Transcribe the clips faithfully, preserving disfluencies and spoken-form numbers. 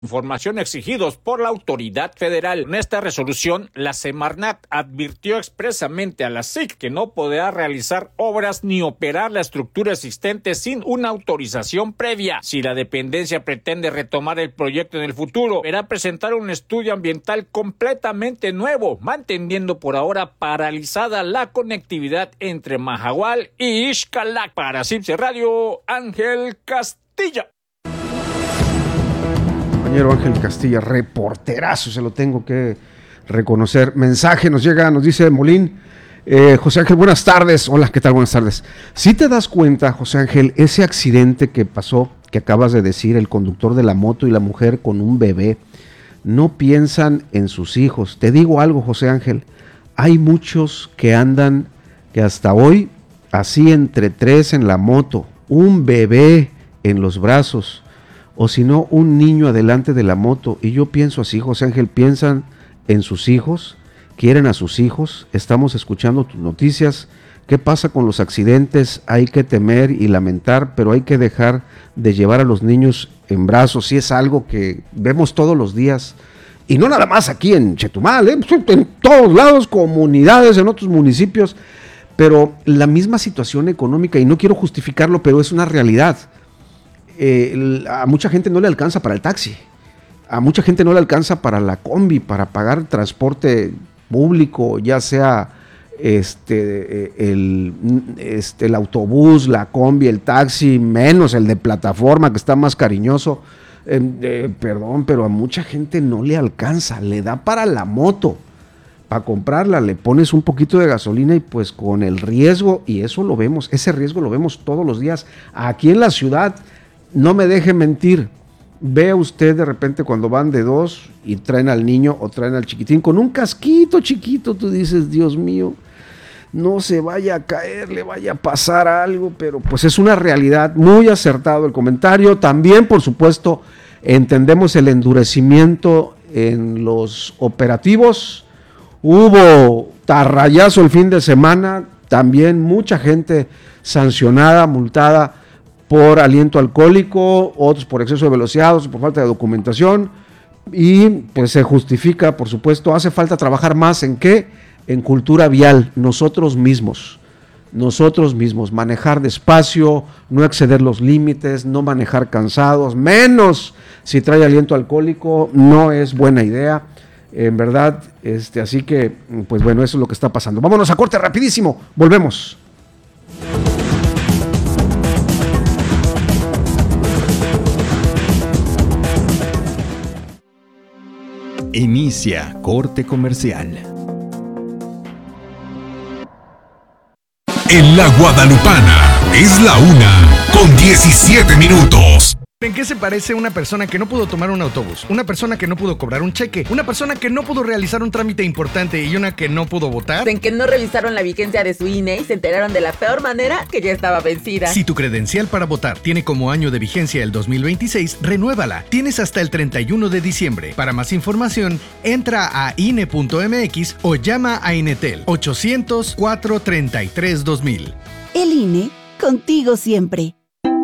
información exigidos por la autoridad federal. En esta resolución, la Semarnat advirtió expresamente a la S I C que no podrá realizar obras ni operar la estructura existente sin una autorización previa. Si la dependencia pretende retomar el proyecto en el futuro, deberá presentar un estudio ambiental completamente nuevo, manteniendo por ahora paralizada la conectividad entre Mahahual y Xcalac. Para Cipse Radio, Ángel Castilla. Compañero Ángel Castilla, reporterazo, se lo tengo que reconocer. Mensaje nos llega, nos dice Molín, eh, José Ángel, buenas tardes. Hola, ¿qué tal? Buenas tardes. Si te das cuenta, José Ángel, ese accidente que pasó, que acabas de decir, el conductor de la moto y la mujer con un bebé, no piensan en sus hijos. Te digo algo, José Ángel, hay muchos que andan, que hasta hoy, así entre tres en la moto, un bebé en los brazos, o si no, un niño adelante de la moto. Y yo pienso así, José Ángel, piensan en sus hijos, quieren a sus hijos. Estamos escuchando tus noticias. ¿Qué pasa con los accidentes? Hay que temer y lamentar, pero hay que dejar de llevar a los niños en brazos. Sí, es algo que vemos todos los días. Y no nada más aquí en Chetumal, ¿eh? En todos lados, comunidades, en otros municipios. Pero la misma situación económica, y no quiero justificarlo, pero es una realidad. Eh, a mucha gente no le alcanza para el taxi, a mucha gente no le alcanza para la combi, para pagar transporte público, ya sea este, el, este, el autobús, la combi, el taxi, menos el de plataforma que está más cariñoso. Eh, eh, perdón, pero a mucha gente no le alcanza, le da para la moto, para comprarla, le pones un poquito de gasolina y pues con el riesgo, y eso lo vemos, ese riesgo lo vemos todos los días, aquí en la ciudad. No me deje mentir, vea usted de repente cuando van de dos y traen al niño o traen al chiquitín con un casquito chiquito, tú dices, Dios mío, no se vaya a caer, le vaya a pasar algo, pero pues es una realidad. Muy acertado el comentario. También, por supuesto, entendemos el endurecimiento en los operativos. Hubo tarrayazo el fin de semana, también mucha gente sancionada, multada por aliento alcohólico, otros por exceso de velocidad, otros por falta de documentación, y pues se justifica, por supuesto. Hace falta trabajar más en qué, en cultura vial, nosotros mismos, nosotros mismos, manejar despacio, no exceder los límites, no manejar cansados, menos si trae aliento alcohólico, no es buena idea, en verdad, este, así que, pues bueno, eso es lo que está pasando. Vámonos a corte rapidísimo, volvemos. Inicia corte comercial. En la Guadalupana es la una con diecisiete minutos. ¿En qué se parece una persona que no pudo tomar un autobús? Una persona que no pudo cobrar un cheque, una persona que no pudo realizar un trámite importante y una que no pudo votar. En que no revisaron la vigencia de su I N E y se enteraron de la peor manera, que ya estaba vencida. Si tu credencial para votar tiene como año de vigencia el dos mil veintiséis, renuévala. Tienes hasta el treinta y uno de diciembre. Para más información, entra a I N E punto M X o llama a Inetel ochocientos, cuatro treinta y tres, dos mil. El I N E, contigo siempre.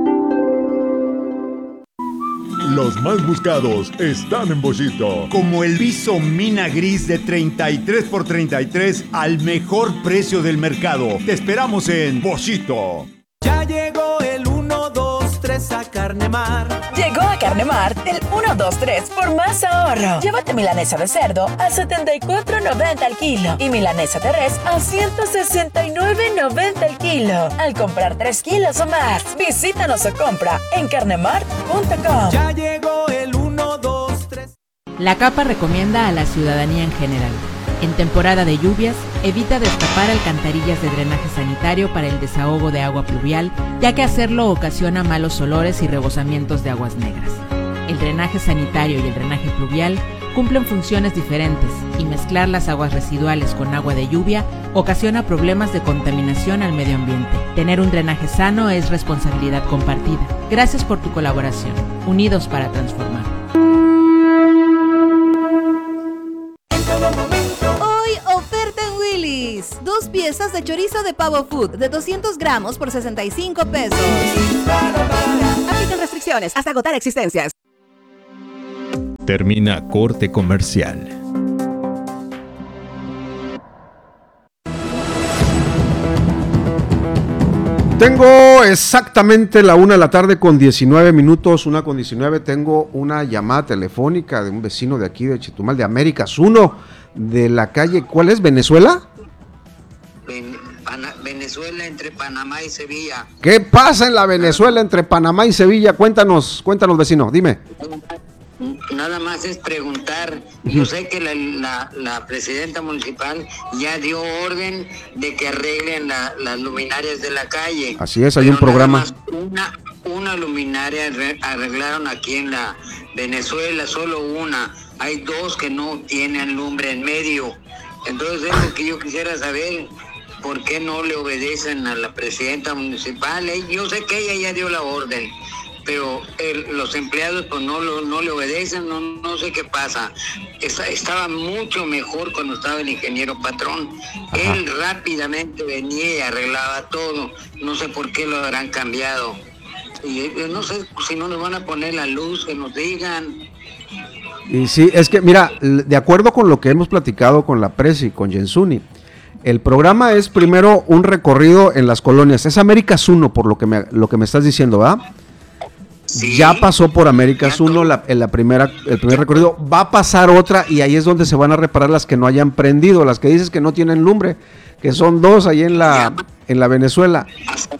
Los más buscados están en Bollito. Como el viso mina gris de treinta y tres por treinta y tres al mejor precio del mercado. Te esperamos en Bollito. Ya llegó el uno, dos, tres a Carnemar. Llegó a Carnemar el uno, dos, tres por más ahorro. Llévate milanesa de cerdo a setenta y cuatro noventa al kilo y milanesa de res a ciento sesenta y nueve noventa al kilo. Al comprar tres kilos o más, visítanos o compra en carnemar punto com. Ya llegó el uno, dos, tres. La CAPA recomienda a la ciudadanía en general: en temporada de lluvias, evita destapar alcantarillas de drenaje sanitario para el desahogo de agua pluvial, ya que hacerlo ocasiona malos olores y rebosamientos de aguas negras. El drenaje sanitario y el drenaje pluvial cumplen funciones diferentes y mezclar las aguas residuales con agua de lluvia ocasiona problemas de contaminación al medio ambiente. Tener un drenaje sano es responsabilidad compartida. Gracias por tu colaboración. Unidos para transformar. Dos piezas de chorizo de pavo food de doscientos gramos por sesenta y cinco pesos. Aplican restricciones hasta agotar existencias. Termina corte comercial. Tengo exactamente la una de la tarde con diecinueve minutos, una con diecinueve. Tengo una llamada telefónica de un vecino de aquí de Chetumal, de Américas uno, de la calle, ¿cuál es? ¿Venezuela? Ven, Pana, Venezuela entre Panamá y Sevilla. ¿Qué pasa en la Venezuela entre Panamá y Sevilla? Cuéntanos, cuéntanos, vecino, dime. Nada más es preguntar. Yo sé que la, la, la presidenta municipal ya dio orden de que arreglen la, las luminarias de la calle. Así es, hay un programa. Una, una luminaria arreglaron aquí en la Venezuela, solo una. Hay dos que no tienen lumbre en medio. Entonces es lo que yo quisiera saber. ¿Por qué no le obedecen a la presidenta municipal? Yo sé que ella ya dio la orden, pero el, los empleados pues no, lo, no le obedecen, no, no sé qué pasa. Esta, estaba mucho mejor cuando estaba el ingeniero Patrón. Ajá. Él rápidamente venía y arreglaba todo. No sé por qué lo habrán cambiado. Y no sé si no nos van a poner la luz, que nos digan. Y sí, es que mira, de acuerdo con lo que hemos platicado con la Presi, con Jensuni, el programa es primero un recorrido en las colonias. Es Américas uno, por lo que me, lo que me estás diciendo, ¿verdad? Sí. Ya pasó por Américas uno la, en la primera, el primer recorrido. Va a pasar otra y ahí es donde se van a reparar las que no hayan prendido, las que dices que no tienen lumbre, que son dos ahí en la, en la Venezuela.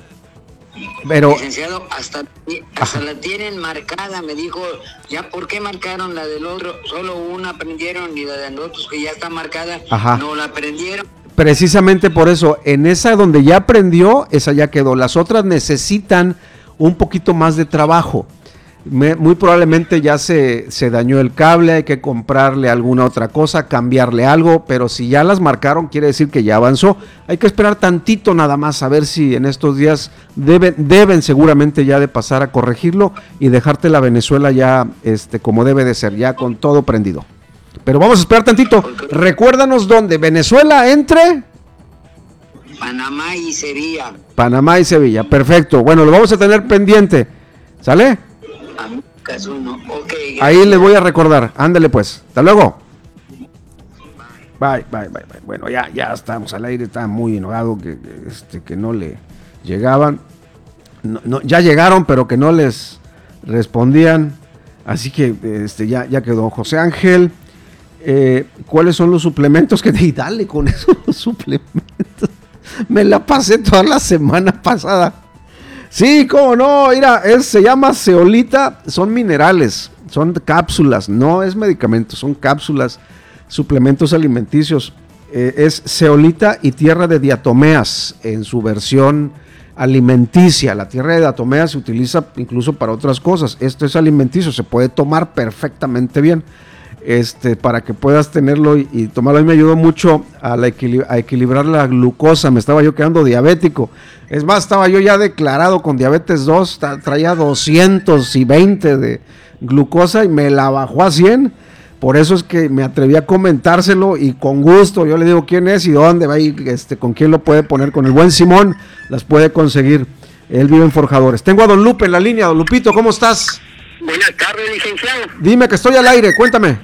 Pero, licenciado, hasta, hasta la tienen marcada, me dijo, ya por qué marcaron la del otro, solo una prendieron y la de nosotros que ya está marcada, ajá, no la prendieron. Precisamente por eso, en esa donde ya prendió, esa ya quedó. Las otras necesitan un poquito más de trabajo. Me, muy probablemente ya se, se dañó el cable, hay que comprarle alguna otra cosa, cambiarle algo, pero si ya las marcaron, quiere decir que ya avanzó. Hay que esperar tantito nada más, a ver si en estos días deben, deben seguramente ya de pasar a corregirlo y dejarte la Venezuela ya este, como debe de ser, ya con todo prendido. Pero vamos a esperar tantito. Recuérdanos dónde. Venezuela entre Panamá y Sevilla. Panamá y Sevilla. Perfecto. Bueno, lo vamos a tener pendiente. ¿Sale? Okay, ahí les voy a recordar. Ándale pues. Hasta luego. Bye, bye, bye, bye. Bueno, ya, ya estamos al aire. Está muy enojado que, que, este, que no le llegaban. No, no, ya llegaron, pero que no les respondían. Así que este, ya, ya quedó. José Ángel. Eh, ¿cuáles son los suplementos que te y dale con esos suplementos? Me la pasé toda la semana pasada. Sí, cómo no, mira, es, se llama zeolita, son minerales, son cápsulas, no es medicamento, son cápsulas, suplementos alimenticios. Eh, es zeolita y tierra de diatomeas en su versión alimenticia. La tierra de diatomeas se utiliza incluso para otras cosas. Esto es alimenticio, se puede tomar perfectamente bien. Este, para que puedas tenerlo y, y tomarlo. A mí me ayudó mucho a, la equilib- a equilibrar la glucosa, me estaba yo quedando diabético, es más, estaba yo ya declarado con diabetes dos, tra- traía doscientos veinte de glucosa y me la bajó a cien, por eso es que me atreví a comentárselo y con gusto, yo le digo quién es y dónde va a ir, este, con quién lo puede poner, con el buen Simón las puede conseguir, él vive en Forjadores. Tengo a don Lupe en la línea. Don Lupito, ¿cómo estás? Buenas tardes, licenciado. Dime que estoy al aire, cuéntame.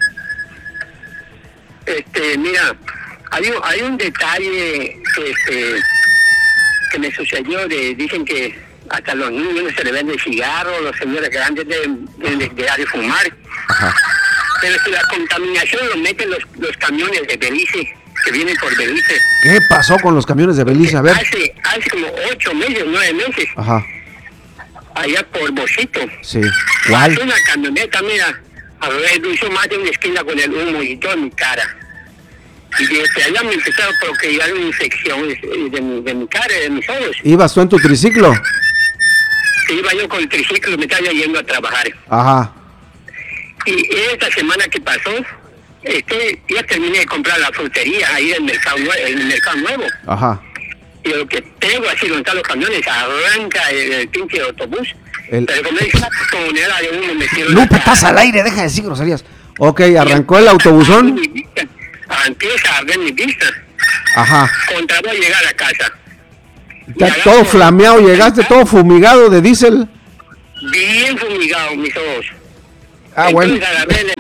Este, mira, hay un, hay un detalle que, este, que me sucedió, de, dicen que hasta los niños se le venden cigarros, los señores grandes deben, deben de dejar de fumar. Ajá. Pero si la contaminación lo meten los, los camiones de Belice, que vienen por Belice. ¿Qué pasó con los camiones de Belice? A ver. Hace, hace como ocho meses, nueve meses. Ajá. Allá por Bocito. Sí. ¿Cuál? Hace una camioneta, mira, redució más de una esquina con el humo y toda mi cara. Y desde allá me empezaron a provocar una infección de, de, mi, de mi cara, de mis ojos. ¿Ibas tú en tu triciclo? Sí, iba yo con el triciclo, me estaba yendo a trabajar. Ajá. Y esta semana que pasó, este, ya terminé de comprar la frutería ahí en el mercado, en el mercado nuevo. Ajá. Y lo que tengo así donde están los camiones, arranca el, el pinche autobús. El... Pero como dice una comunidad de uno me quiero... Lupe, estás al aire, deja de decir groserías. Ok, arrancó el autobusón. Empieza a arder mi vista. Ajá. Contra voy a llegar a casa. Está todo flameado, llegaste todo fumigado de diésel. Bien fumigado mis ojos. Ah, entonces, bueno. agarré el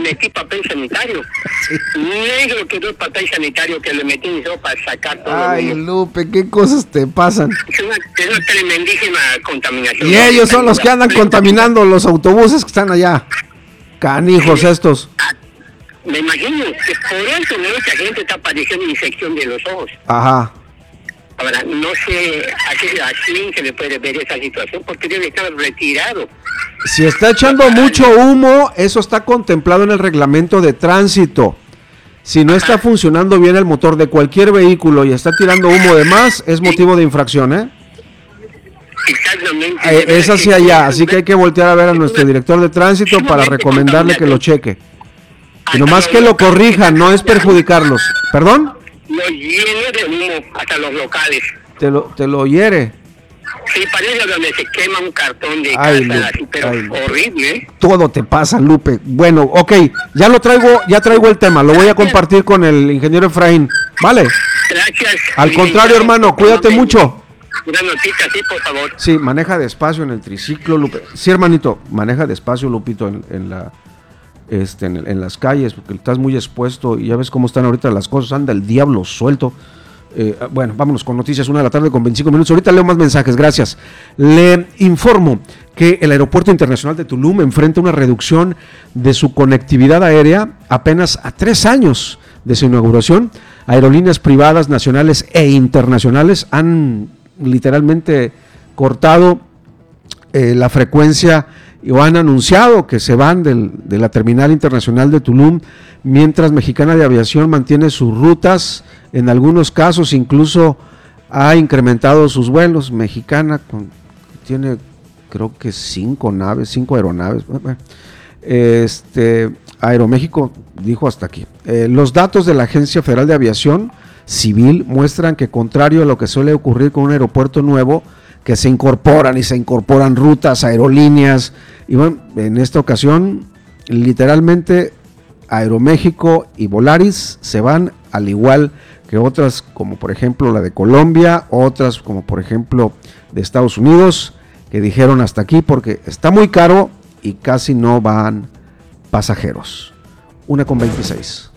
metí papel sanitario. Sí. Negro quedó el papel sanitario que le metí en yo para sacar todo. Ay, Lupe, ¿qué cosas te pasan? Es una, es una tremendísima contaminación. Y ellos son los que andan contaminando los autobuses que están allá. Canijos estos. Me imagino que por eso mucha gente está padeciendo infección de los ojos. Ajá. Ahora, no sé a qué a quién se le puede ver esa situación porque debe estar retirado. Si está echando mucho humo, eso está contemplado en el reglamento de tránsito. Si no está funcionando bien el motor de cualquier vehículo y está tirando humo de más, es motivo de infracción, ¿eh? Exactamente. Eh, es hacia allá, así que hay que voltear a ver a nuestro director de tránsito para recomendarle que lo cheque. Y nomás que lo corrija, no es perjudicarlos. ¿Perdón? Lo lleno de humo hasta los locales. Te lo, te lo hiere. Sí, parece donde se quema un cartón de Ay, casa, Lupe, así, pero ay, Lupe. horrible, ¿eh? Todo te pasa, Lupe. Bueno, ok, ya lo traigo, ya traigo el tema, lo voy a compartir con el ingeniero Efraín, ¿vale? Gracias. Al contrario, hermano, cuídate mucho. Una notita, sí, por favor. Sí, maneja despacio en el triciclo, Lupe. Sí, hermanito, maneja despacio, Lupito, en, en la... Este, en, en las calles, porque estás muy expuesto y ya ves cómo están ahorita las cosas, anda el diablo suelto. Eh, bueno, vámonos con noticias, una de la tarde con veinticinco minutos. Ahorita leo más mensajes, gracias. Le informo que el Aeropuerto Internacional de Tulum enfrenta una reducción de su conectividad aérea apenas a tres años de su inauguración. Aerolíneas privadas, nacionales e internacionales han literalmente cortado eh, la frecuencia o han anunciado que se van del, de la terminal internacional de Tulum, mientras Mexicana de Aviación mantiene sus rutas, en algunos casos incluso ha incrementado sus vuelos. Mexicana con, tiene creo que cinco naves, cinco aeronaves. Este, Aeroméxico dijo hasta aquí. Eh, los datos de la Agencia Federal de Aviación Civil muestran que, contrario a lo que suele ocurrir con un aeropuerto nuevo, que se incorporan y se incorporan rutas, aerolíneas, y bueno, en esta ocasión, literalmente, Aeroméxico y Volaris se van, al igual que otras, como por ejemplo la de Colombia, otras como por ejemplo de Estados Unidos, que dijeron hasta aquí porque está muy caro y casi no van pasajeros. Una con veintiséis.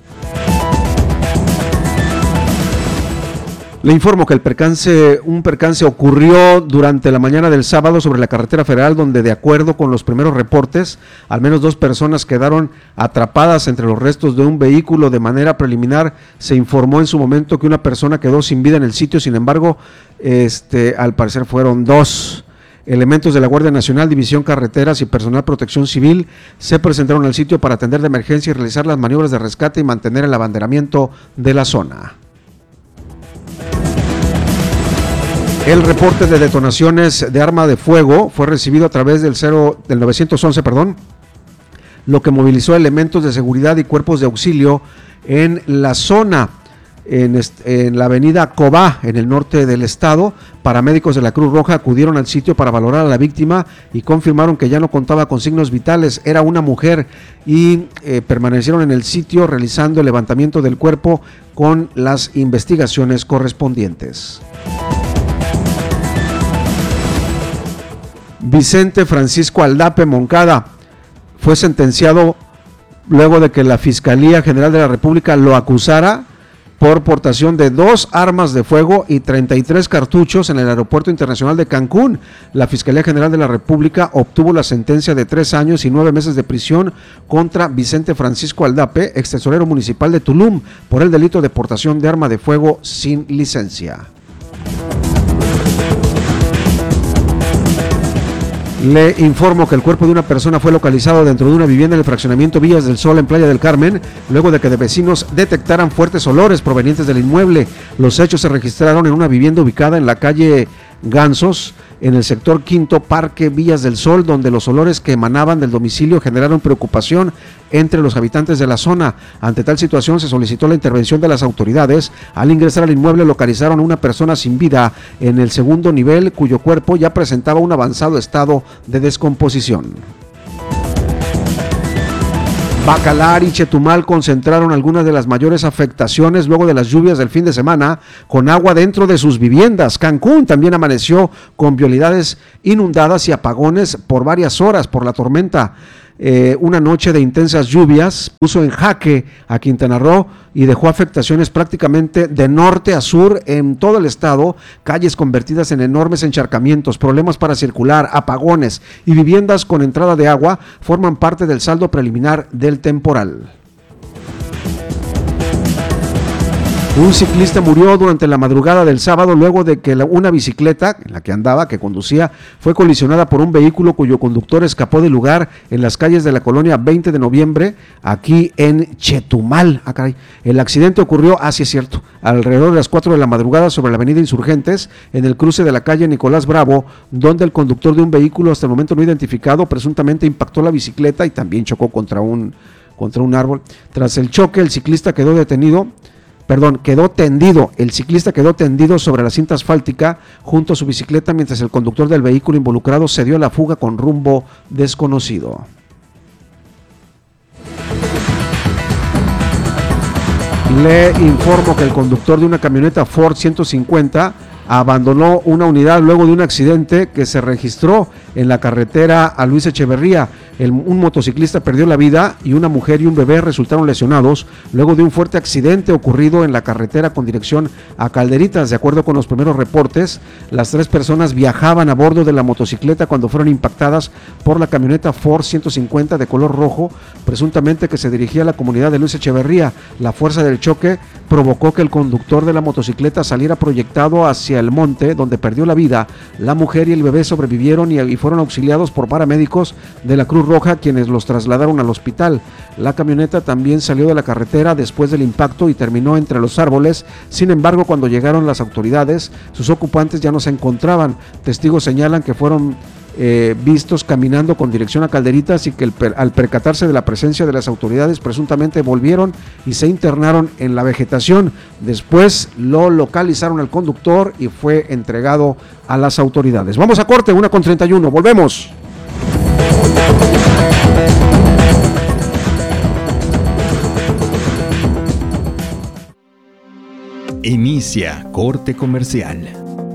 Le informo que el percance, un percance ocurrió durante la mañana del sábado sobre la carretera federal, donde, de acuerdo con los primeros reportes, al menos dos personas quedaron atrapadas entre los restos de un vehículo. De manera preliminar se informó en su momento que una persona quedó sin vida en el sitio. Sin embargo, este, al parecer fueron dos. Elementos de la Guardia Nacional, División Carreteras y personal Protección Civil se presentaron al sitio para atender de emergencia y realizar las maniobras de rescate y mantener el abanderamiento de la zona. El reporte de detonaciones de arma de fuego fue recibido a través del, cero, del nueve once, perdón, lo que movilizó elementos de seguridad y cuerpos de auxilio en la zona, en, en la avenida Cobá, en el norte del estado. Paramédicos de la Cruz Roja acudieron al sitio para valorar a la víctima y confirmaron que ya no contaba con signos vitales, era una mujer, y eh, permanecieron en el sitio realizando el levantamiento del cuerpo con las investigaciones correspondientes. Vicente Francisco Aldape Moncada fue sentenciado luego de que la Fiscalía General de la República lo acusara por portación de dos armas de fuego y treinta y tres cartuchos en el Aeropuerto Internacional de Cancún. La Fiscalía General de la República obtuvo la sentencia de tres años y nueve meses de prisión contra Vicente Francisco Aldape, ex tesorero municipal de Tulum, por el delito de portación de arma de fuego sin licencia. Le informo que el cuerpo de una persona fue localizado dentro de una vivienda en el fraccionamiento Villas del Sol en Playa del Carmen, luego de que de vecinos detectaran fuertes olores provenientes del inmueble. Los hechos se registraron en una vivienda ubicada en la calle Gansos, en el sector Quinto Parque Villas del Sol, donde los olores que emanaban del domicilio generaron preocupación entre los habitantes de la zona. Ante tal situación se solicitó la intervención de las autoridades. Al ingresar al inmueble localizaron a una persona sin vida en el segundo nivel, cuyo cuerpo ya presentaba un avanzado estado de descomposición. Bacalar y Chetumal concentraron algunas de las mayores afectaciones luego de las lluvias del fin de semana, con agua dentro de sus viviendas. Cancún también amaneció con vialidades inundadas y apagones por varias horas por la tormenta. eh, una noche de intensas lluvias puso en jaque a Quintana Roo y dejó afectaciones prácticamente de norte a sur en todo el estado, calles convertidas en enormes encharcamientos, problemas para circular, apagones y viviendas con entrada de agua forman parte del saldo preliminar del temporal. Un ciclista murió durante la madrugada del sábado luego de que la, una bicicleta en la que andaba, que conducía, fue colisionada por un vehículo cuyo conductor escapó del lugar en las calles de la colonia veinte de noviembre, aquí en Chetumal. Ah, caray. El accidente ocurrió, así ah, sí es cierto, alrededor de las cuatro de la madrugada sobre la avenida Insurgentes, en el cruce de la calle Nicolás Bravo, donde el conductor de un vehículo hasta el momento no identificado presuntamente impactó la bicicleta y también chocó contra un, contra un árbol. Tras el choque, el ciclista quedó detenido. Perdón, quedó tendido, el ciclista quedó tendido sobre la cinta asfáltica junto a su bicicleta mientras el conductor del vehículo involucrado se dio a la fuga con rumbo desconocido. Le informo que el conductor de una camioneta Ford ciento cincuenta abandonó una unidad luego de un accidente que se registró en la carretera a Luis Echeverría. El, un motociclista perdió la vida y una mujer y un bebé resultaron lesionados luego de un fuerte accidente ocurrido en la carretera con dirección a Calderitas. De acuerdo con los primeros reportes, las tres personas viajaban a bordo de la motocicleta cuando fueron impactadas por la camioneta Ford ciento cincuenta de color rojo, presuntamente que se dirigía a la comunidad de Luis Echeverría. La fuerza del choque provocó que el conductor de la motocicleta saliera proyectado hacia el monte, donde perdió la vida. La mujer y el bebé sobrevivieron y, y fueron auxiliados por paramédicos de la Cruz Roja, quienes los trasladaron al hospital. La camioneta también salió de la carretera después del impacto y terminó entre los árboles. Sin embargo, cuando llegaron las autoridades, sus ocupantes ya no se encontraban. Testigos señalan que fueron eh, vistos caminando con dirección a Calderitas y que el, al percatarse de la presencia de las autoridades presuntamente volvieron y se internaron en la vegetación. Después lo localizaron al conductor y fue entregado a las autoridades. Vamos a corte, una con treinta y uno, volvemos. Inicia corte comercial.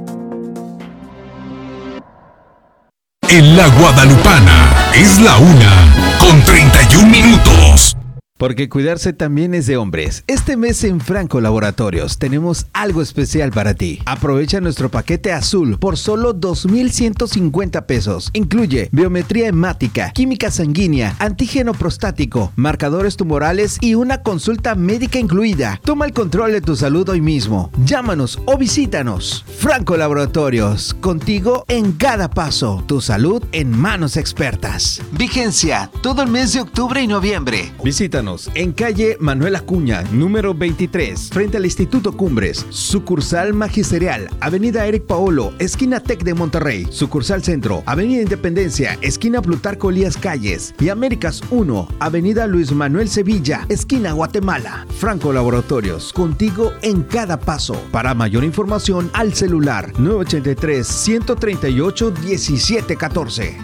En la Guadalupana es la una con treinta y un minutos. Porque cuidarse también es de hombres. Este mes en Franco Laboratorios tenemos algo especial para ti. Aprovecha nuestro paquete azul por solo dos mil ciento cincuenta pesos. Incluye biometría hemática, química sanguínea, antígeno prostático, marcadores tumorales y una consulta médica incluida. Toma el control de tu salud hoy mismo. Llámanos o visítanos. Franco Laboratorios, contigo en cada paso. Tu salud en manos expertas. Vigencia todo el mes de octubre y noviembre. Visítanos en calle Manuel Acuña, número veintitrés, frente al Instituto Cumbres. Sucursal Magisterial, avenida Eric Paolo, esquina Tec de Monterrey. Sucursal Centro, avenida Independencia, esquina Plutarco Elías Calles. Y Américas uno, avenida Luis Manuel Sevilla, esquina Guatemala. Franco Laboratorios, contigo en cada paso. Para mayor información, al celular nueve ochenta y tres, ciento treinta y ocho, diecisiete catorce.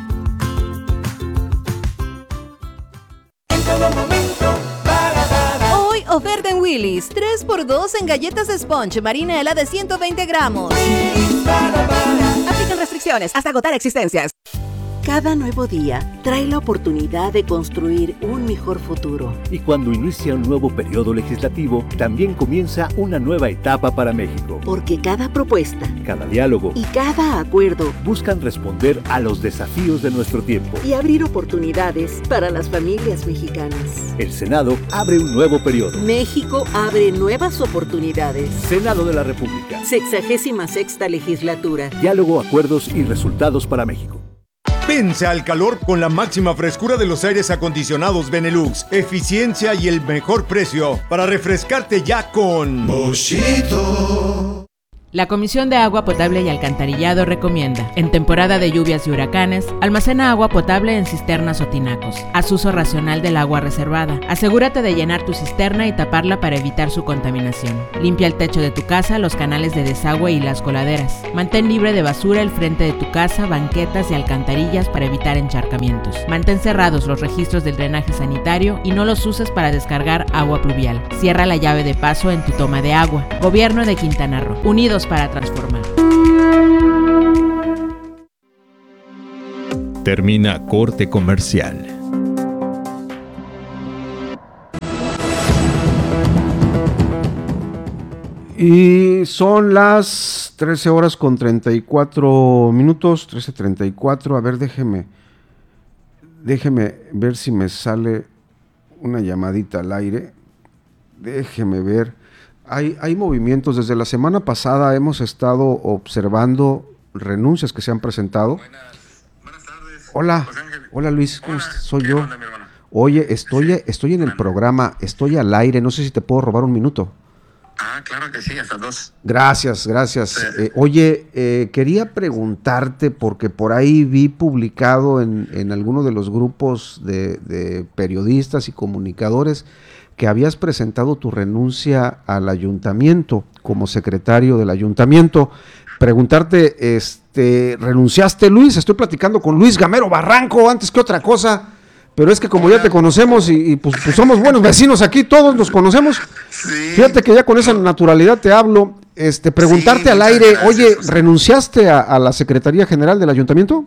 Oferta en Willy's, tres por dos en galletas Sponge Marinela de ciento veinte gramos. Aplican restricciones hasta agotar existencias. Cada nuevo día trae la oportunidad de construir un mejor futuro. Y cuando inicia un nuevo periodo legislativo, también comienza una nueva etapa para México. Porque cada propuesta, cada diálogo y cada acuerdo buscan responder a los desafíos de nuestro tiempo y abrir oportunidades para las familias mexicanas. El Senado abre un nuevo periodo. México abre nuevas oportunidades. Senado de la República. Sexagésima sexta legislatura. Diálogo, acuerdos y resultados para México. Vence al calor con la máxima frescura de los aires acondicionados Benelux, eficiencia y el mejor precio para refrescarte ya con Boschito. La Comisión de Agua Potable y Alcantarillado recomienda, en temporada de lluvias y huracanes, almacena agua potable en cisternas o tinacos. Haz uso racional del agua reservada. Asegúrate de llenar tu cisterna y taparla para evitar su contaminación. Limpia el techo de tu casa, los canales de desagüe y las coladeras. Mantén libre de basura el frente de tu casa, banquetas y alcantarillas para evitar encharcamientos. Mantén cerrados los registros del drenaje sanitario y no los uses para descargar agua pluvial. Cierra la llave de paso en tu toma de agua. Gobierno de Quintana Roo. Unidos para transformar. Termina corte comercial. Y son las trece horas con treinta y cuatro minutos, trece treinta y cuatro. A ver, déjeme, déjeme ver si me sale una llamadita al aire. Déjeme ver. Hay, hay movimientos. Desde la semana pasada hemos estado observando renuncias que se han presentado. Buenas, buenas tardes. Hola, hola Luis, ¿cómo estás? Soy yo. Onda, Oye, estoy, estoy en el programa, estoy al aire, no sé si te puedo robar un minuto. Ah, claro que sí, hasta dos. Gracias, gracias. Sí. Eh, oye, eh, quería preguntarte, porque por ahí vi publicado en, en alguno de los grupos de, de periodistas y comunicadores que habías presentado tu renuncia al ayuntamiento como secretario del ayuntamiento. Preguntarte, este, ¿renunciaste, Luis? Estoy platicando con Luis Gamero Barranco, antes que otra cosa. Pero es que como ya te conocemos y, y pues, pues somos buenos vecinos aquí, todos nos conocemos. Sí. Fíjate que ya con esa naturalidad te hablo. Este, preguntarte sí, al aire, gracias, oye, José. ¿renunciaste a, a la Secretaría General del Ayuntamiento?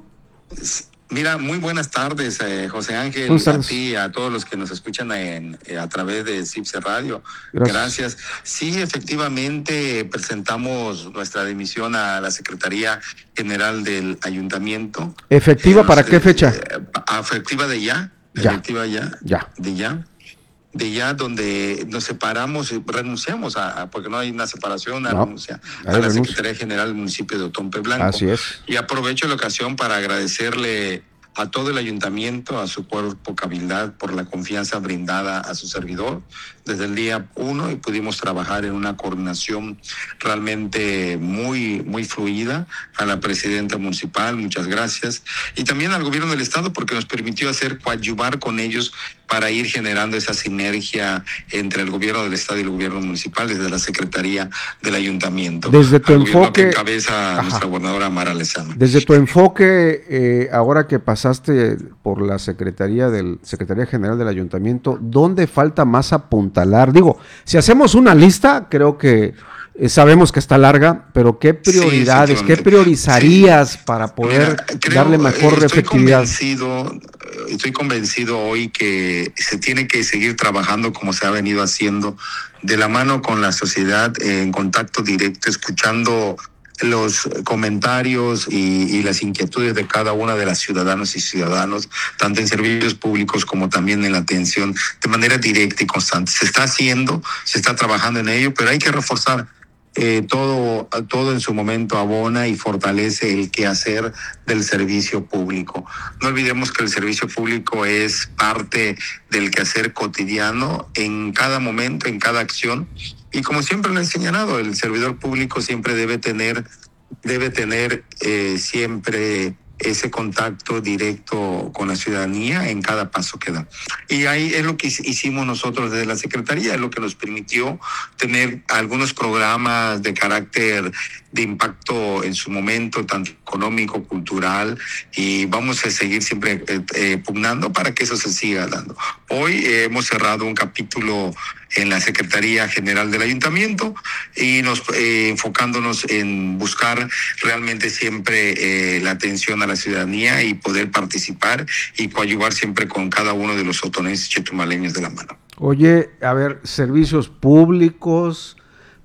Mira, muy buenas tardes, eh, José Ángel, a ti, a todos los que nos escuchan en, eh, a través de CIPSE Radio. Gracias. Gracias. Sí, efectivamente, presentamos nuestra dimisión a la Secretaría General del Ayuntamiento. ¿Efectiva eh, para qué fecha? Eh, efectiva de ya. Ya. Efectiva ya. Ya. De ya. De ya donde nos separamos y renunciamos a, porque no hay una separación, una no, renuncia a la renuncia. Secretaría General del municipio de Otompe Blanco. Así es. Y aprovecho la ocasión para agradecerle a todo el ayuntamiento, a su cuerpo cabildat, por la confianza brindada a su servidor desde el día uno, y pudimos trabajar en una coordinación realmente muy, muy fluida. A la presidenta municipal, muchas gracias, y también al gobierno del estado, porque nos permitió hacer coadyuvar con ellos para ir generando esa sinergia entre el gobierno del estado y el gobierno municipal desde la secretaría del ayuntamiento. Desde tu enfoque, que encabeza ajá, nuestra gobernadora Mara Lezama. Desde tu enfoque, eh, ahora que pasaste por la secretaría del Secretaría General del Ayuntamiento, ¿dónde falta más apuntalar? Digo, si hacemos una lista, creo que eh, sabemos que está larga, pero ¿qué prioridades, sí, qué priorizarías sí. para poder Mira, creo, darle mejor estoy efectividad? Convencido, estoy convencido hoy que se tiene que seguir trabajando como se ha venido haciendo, de la mano con la sociedad, en contacto directo, escuchando los comentarios y, y las inquietudes de cada una de las ciudadanos y ciudadanos, tanto en servicios públicos como también en la atención, de manera directa y constante. Se está haciendo, se está trabajando en ello, pero hay que reforzar. Eh, todo, todo en su momento abona y fortalece el quehacer del servicio público. No olvidemos que el servicio público es parte del quehacer cotidiano en cada momento, en cada acción. Y como siempre lo he señalado, el servidor público siempre debe tener, debe tener eh, siempre ese contacto directo con la ciudadanía en cada paso que da. Y ahí es lo que hicimos nosotros desde la Secretaría, es lo que nos permitió tener algunos programas de carácter de impacto en su momento, tanto económico, cultural, y vamos a seguir siempre eh, eh, pugnando para que eso se siga dando. Hoy eh, hemos cerrado un capítulo en la Secretaría General del Ayuntamiento y nos eh, enfocándonos en buscar realmente siempre eh, la atención a la ciudadanía y poder participar y coadyuvar siempre con cada uno de los sotonenses y chetumaleños de la mano. Oye, a ver, servicios públicos,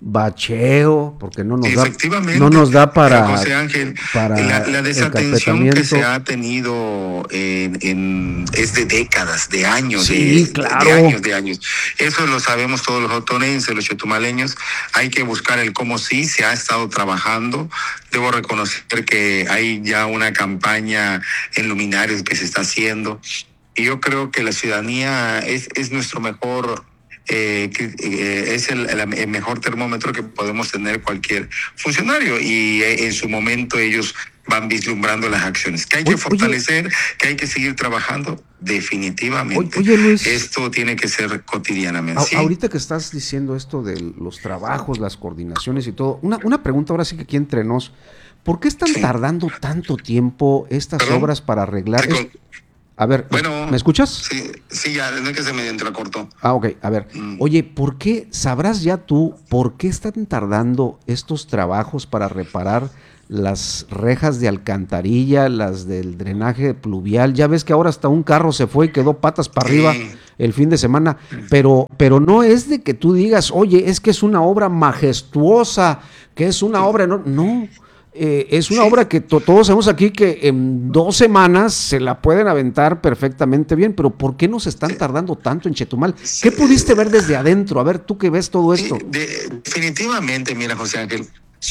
bacheo, porque no nos da, no nos da para, José Ángel, para la, la desatención que se ha tenido en, en es de décadas, de años, sí, de, claro. de años, de años. Eso lo sabemos todos los otonenses, los chetumaleños. Hay que buscar el cómo sí se ha estado trabajando. Debo reconocer que hay ya una campaña en luminarios que se está haciendo, y yo creo que la ciudadanía es, es nuestro mejor Eh, que, eh, es el, el mejor termómetro que podemos tener cualquier funcionario, y eh, en su momento ellos van vislumbrando las acciones que hay que oye, fortalecer, oye, que hay que seguir trabajando definitivamente. Oye, Luis, esto tiene que ser cotidianamente. A, ¿sí? Ahorita que estás diciendo esto de los trabajos, las coordinaciones y todo, una, una pregunta ahora sí que aquí entre nos, ¿por qué están sí. tardando tanto tiempo estas ¿Perdón? obras para arreglar? Es, A ver, bueno, ¿me escuchas? Sí, sí, ya, no es que se me entrecortó. Ah, ok, a ver. Mm. Oye, ¿por qué, sabrás ya tú, por qué están tardando estos trabajos para reparar las rejas de alcantarilla, las del drenaje pluvial? Ya ves que ahora hasta un carro se fue y quedó patas para sí. arriba el fin de semana, pero, pero no es de que tú digas, oye, es que es una obra majestuosa, que es una obra, no, no. Eh, es una sí. obra que to- todos sabemos aquí que en dos semanas se la pueden aventar perfectamente bien, pero ¿por qué nos están tardando tanto en Chetumal? ¿Qué pudiste ver desde adentro? A ver, tú que ves todo esto. De, definitivamente, mira, José Ángel,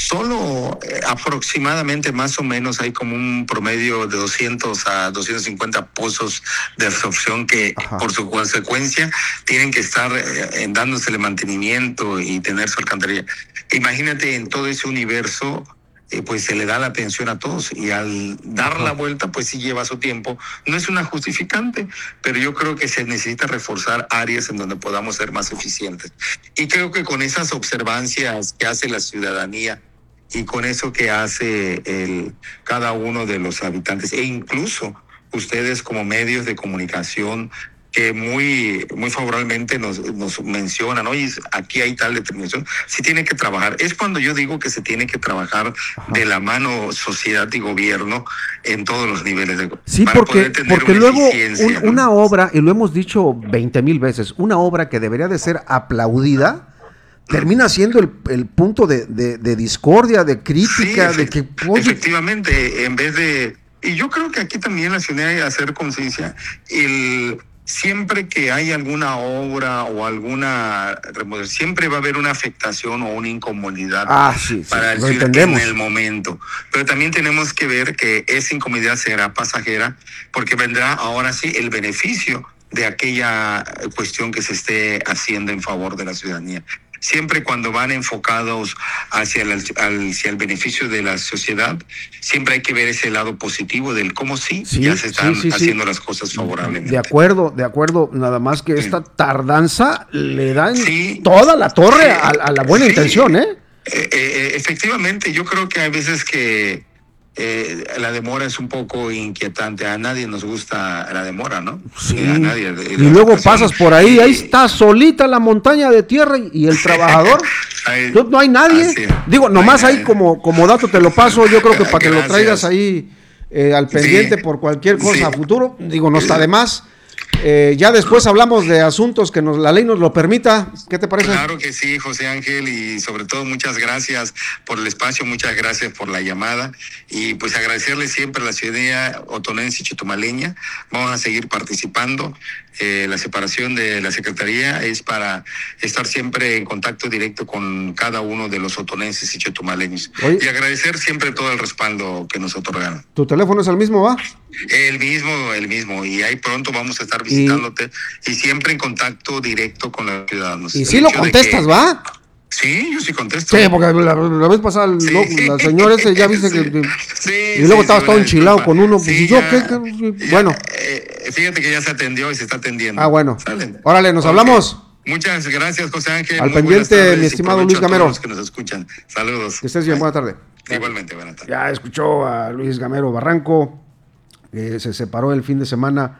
solo eh, aproximadamente más o menos hay como un promedio de doscientos a doscientos cincuenta pozos de absorción que Ajá. por su consecuencia tienen que estar eh, dándosele mantenimiento y tener su alcantarilla. Imagínate en todo ese universo. Eh, pues se le da la atención a todos y al dar Ajá. la vuelta pues sí lleva su tiempo. No es una justificante, pero yo creo que se necesita reforzar áreas en donde podamos ser más eficientes. Y creo que con esas observancias que hace la ciudadanía y con eso que hace el, cada uno de los habitantes e incluso ustedes como medios de comunicación que muy muy favorablemente nos, nos mencionan, oye, aquí hay tal determinación, sí tiene que trabajar. Es cuando yo digo que se tiene que trabajar Ajá. de la mano sociedad y gobierno en todos los niveles de Sí, porque, porque luego un, ¿no? una obra, y lo hemos dicho veinte mil veces, una obra que debería de ser aplaudida, termina siendo el, el punto de, de, de discordia, de crítica, sí, de que... Oye, efectivamente, en vez de... Y yo creo que aquí también la ciudadanía hay que hacer conciencia, el... Siempre que hay alguna obra o alguna remodelación, siempre va a haber una afectación o una incomodidad ah, sí, sí, para el ciudadano en el momento. Pero también tenemos que ver que esa incomodidad será pasajera porque vendrá ahora sí el beneficio de aquella cuestión que se esté haciendo en favor de la ciudadanía. Siempre cuando van enfocados hacia el, hacia el beneficio de la sociedad, siempre hay que ver ese lado positivo del cómo sí, sí ya se están sí, sí, haciendo sí. las cosas favorablemente. De acuerdo, de acuerdo, nada más que esta tardanza le dan sí. toda la torre sí. a, a la buena sí. intención, ¿eh? Eh, eh, efectivamente, yo creo que hay veces que eh, la demora es un poco inquietante. A nadie nos gusta la demora, ¿no? Sí. A nadie. Y luego ocasión. pasas por ahí, ahí está solita la montaña de tierra y el trabajador, ahí, no, no hay nadie. Así, Digo, nomás ahí como, como dato te lo paso, yo creo que para que Gracias. lo traigas ahí eh, al pendiente sí. por cualquier cosa sí. a futuro, digo, no está de más. Eh, ya después hablamos de asuntos que nos, la ley nos lo permita. ¿Qué te parece? Claro que sí, José Ángel, y sobre todo muchas gracias por el espacio, muchas gracias por la llamada y pues agradecerle siempre a la ciudadanía otonense y chetumaleña. Vamos a seguir participando. Eh, la separación de la Secretaría es para estar siempre en contacto directo con cada uno de los otonenses y chetumaleños. Oye. Y agradecer siempre todo el respaldo que nos otorgaron. ¿Tu teléfono es el mismo, va? El mismo, el mismo. Y ahí pronto vamos a estar visitándote y, y siempre en contacto directo con los ciudadanos. Y sí lo contestas, que... ¿va? Sí, yo sí contesto. Sí, porque la, la vez pasada sí. no, la señora ese ya viste sí. que... Sí, y luego sí, estabas sí, todo enchilado con uno. Pues, sí, yo, ya, ¿qué, qué? Bueno. Eh, fíjate que ya se atendió y se está atendiendo. Ah, bueno. ¿Salen? Órale, nos okay. hablamos. Muchas gracias, José Ángel. Al Muy pendiente, mi estimado Luis Gamero. Que nos escuchan. Saludos. Que estés bien, buena tarde. Igualmente, buena tarde. Ya escuchó a Luis Gamero Barranco, que se separó el fin de semana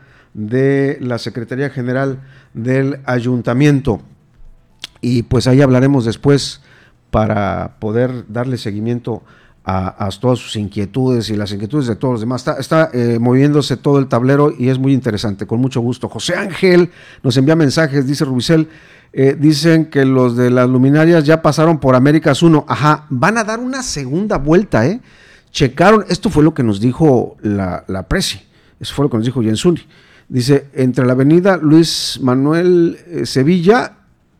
de la Secretaría General del Ayuntamiento. Y pues ahí hablaremos después para poder darle seguimiento a, a todas sus inquietudes y las inquietudes de todos los demás. Está, está eh, moviéndose todo el tablero y es muy interesante, con mucho gusto. José Ángel nos envía mensajes, dice Rubicel, eh, dicen que los de las luminarias ya pasaron por Américas uno. Ajá, van a dar una segunda vuelta, ¿eh? Checaron, esto fue lo que nos dijo la, la Presi, eso fue lo que nos dijo Jensuni. Dice, entre la avenida Luis Manuel eh, Sevilla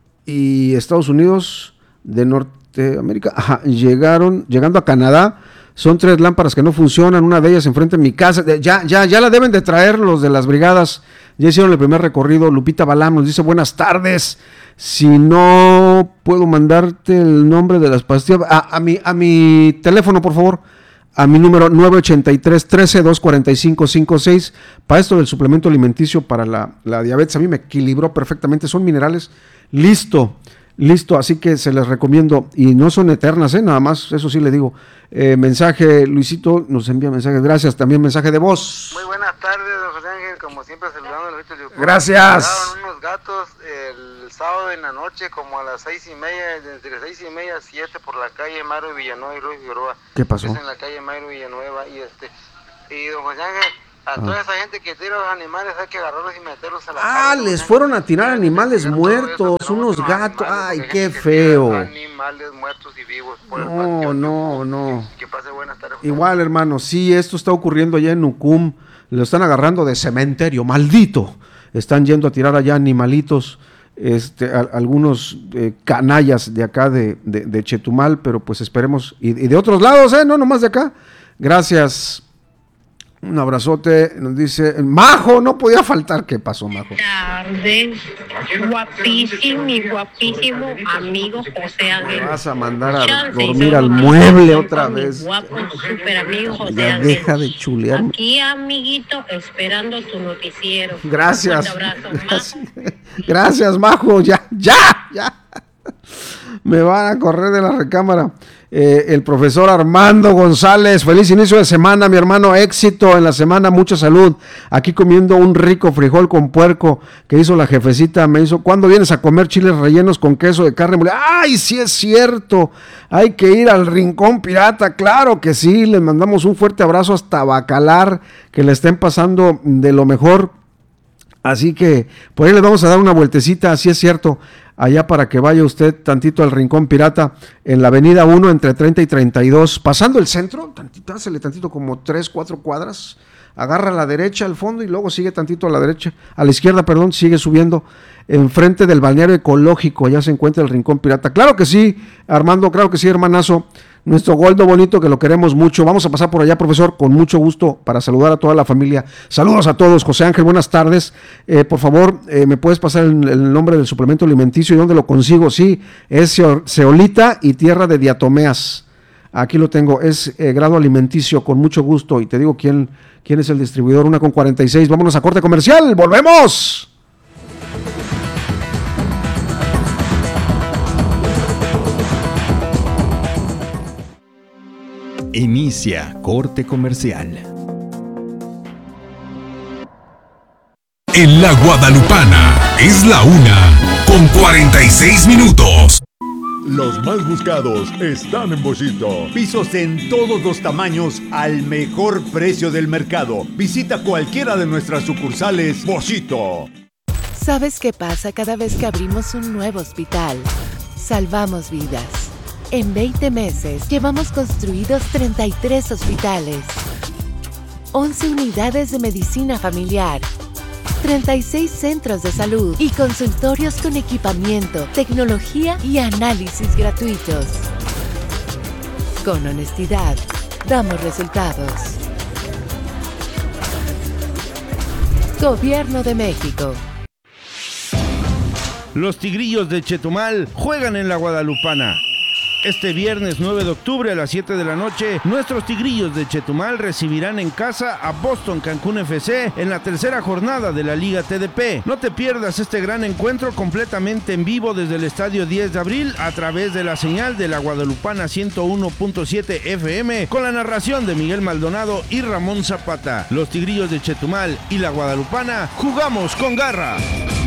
y Estados Unidos de Norteamérica, ajá, llegaron, llegando a Canadá, son tres lámparas que no funcionan, una de ellas enfrente de mi casa, ya, ya, ya la deben de traer los de las brigadas, ya hicieron el primer recorrido. Lupita Balam nos dice, buenas tardes, si no puedo mandarte el nombre de las pastillas, a, a, mi, a mi teléfono, por favor, a mi número nueve ochenta y tres, trece, doscientos cuarenta y cinco, cincuenta y seis, para esto del suplemento alimenticio para la, la diabetes, a mí me equilibró perfectamente, son minerales, listo, listo, así que se les recomiendo, y no son eternas, ¿eh? Nada más, eso sí le digo. Eh, mensaje, Luisito nos envía mensajes, gracias, también mensaje de voz. Muy buenas tardes, don José Ángel, como siempre saludando a los Luis de Gracias. Llegaron unos gatos el sábado en la noche, como a las seis y media, entre seis y media a siete, por la calle Mairo Villanueva y Ruiz Figueroa. ¿Qué pasó? Es en la calle Mairo Villanueva, y este, y don José Ángel, A ah. toda esa gente que tira los animales hay que agarrarlos y meterlos a la Ah, casa, les fueron a tirar animales muertos, eso, unos gatos. Ay, qué feo. Animales muertos y vivos. Por no, el no, no. Que, que pase buenas tardes. Igual, hermano, sí, esto está ocurriendo allá en Ucum. Lo están agarrando de cementerio, maldito. Están yendo a tirar allá animalitos. Este, a, algunos eh, canallas de acá de, de, de Chetumal, pero pues esperemos. Y, y de otros lados, ¿eh? No nomás de acá. Gracias. Un abrazote, nos dice Majo, no podía faltar. ¿Qué pasó, Majo? Tardes, guapísimo y guapísimo amigo José Ángel. Me vas a mandar a dormir al mueble otra vez. Guapo, super amigo José ya Ángel. Deja de chulear. Aquí, amiguito, esperando tu noticiero. Gracias. Un abrazo, Gracias. Gracias, Majo. Ya, ya, ya. Me van a correr de la recámara. Eh, el profesor Armando González, feliz inicio de semana, mi hermano, éxito en la semana, mucha salud, aquí comiendo un rico frijol con puerco que hizo la jefecita, me hizo, ¿cuándo vienes a comer chiles rellenos con queso de carne molida? ¡Ay, sí es cierto! Hay que ir al Rincón Pirata, claro que sí, les mandamos un fuerte abrazo hasta Bacalar, que le estén pasando de lo mejor, así que por ahí les vamos a dar una vueltecita, así es cierto, allá para que vaya usted tantito al Rincón Pirata, en la avenida uno, entre treinta y treinta y dos, pasando el centro, tantito, hácele tantito como tres, cuatro cuadras, agarra a la derecha al fondo y luego sigue tantito a la derecha, a la izquierda, perdón, sigue subiendo, enfrente del balneario ecológico, allá se encuentra el Rincón Pirata. Claro que sí, Armando, claro que sí, hermanazo, nuestro Goldo bonito que lo queremos mucho. Vamos a pasar por allá, profesor, con mucho gusto para saludar a toda la familia. Saludos a todos. José Ángel, buenas tardes. Eh, por favor, eh, ¿me puedes pasar el, el nombre del suplemento alimenticio y dónde lo consigo? Sí, es zeolita y tierra de diatomeas. Aquí lo tengo, es eh, grado alimenticio, con mucho gusto. Y te digo quién, quién es el distribuidor, una con cuarenta y seis. Vámonos a corte comercial, ¡volvemos! Inicia corte comercial. En la Guadalupana es la una con cuarenta y seis minutos. Los más buscados están en Boschito. Pisos en todos los tamaños al mejor precio del mercado. Visita cualquiera de nuestras sucursales Boschito. ¿Sabes qué pasa cada vez que abrimos un nuevo hospital? Salvamos vidas. En veinte meses llevamos construidos treinta y tres hospitales, once unidades de medicina familiar, treinta y seis centros de salud y consultorios con equipamiento, tecnología y análisis gratuitos. Con honestidad, damos resultados. Gobierno de México. Los Tigrillos de Chetumal juegan en la Guadalupana. Este viernes nueve de octubre a las siete de la noche, nuestros Tigrillos de Chetumal recibirán en casa a Boston Cancún F C en la tercera jornada de la Liga T D P. No te pierdas este gran encuentro completamente en vivo desde el Estadio diez de abril a través de la señal de la Guadalupana ciento uno punto siete F M con la narración de Miguel Maldonado y Ramón Zapata. Los Tigrillos de Chetumal y la Guadalupana jugamos con garra.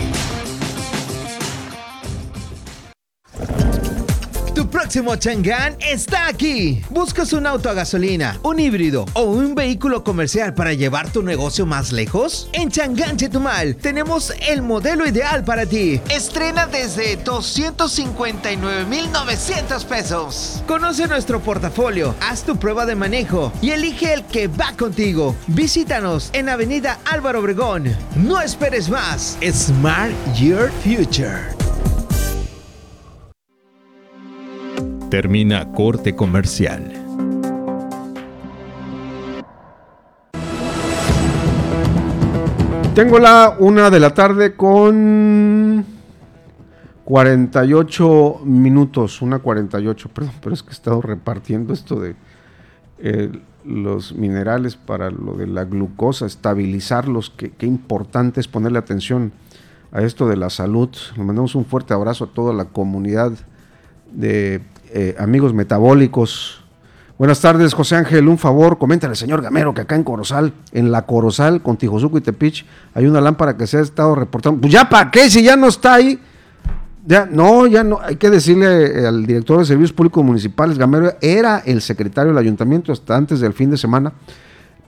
Tu próximo Chang'an está aquí. ¿Buscas un auto a gasolina, un híbrido o un vehículo comercial para llevar tu negocio más lejos? En Chang'an Chetumal tenemos el modelo ideal para ti. Estrena desde doscientos cincuenta y nueve mil novecientos pesos. Conoce nuestro portafolio, haz tu prueba de manejo y elige el que va contigo. Visítanos en Avenida Álvaro Obregón. No esperes más. Smart Your Future. Termina corte comercial. Tengo la una de la tarde con cuarenta y ocho minutos, una cuarenta y ocho, perdón, pero es que he estado repartiendo esto de eh, los minerales para lo de la glucosa, estabilizarlos, qué, qué importante es ponerle atención a esto de la salud. Le mandamos un fuerte abrazo a toda la comunidad de Eh, amigos metabólicos. Buenas tardes, José Ángel, un favor, coméntale al señor Gamero que acá en Corozal, en la Corozal, con Tijosuco y Tepich, hay una lámpara que se ha estado reportando. Pues ya para qué, si ya no está ahí. Ya, no, ya no, hay que decirle al director de Servicios Públicos Municipales, Gamero era el secretario del ayuntamiento hasta antes del fin de semana,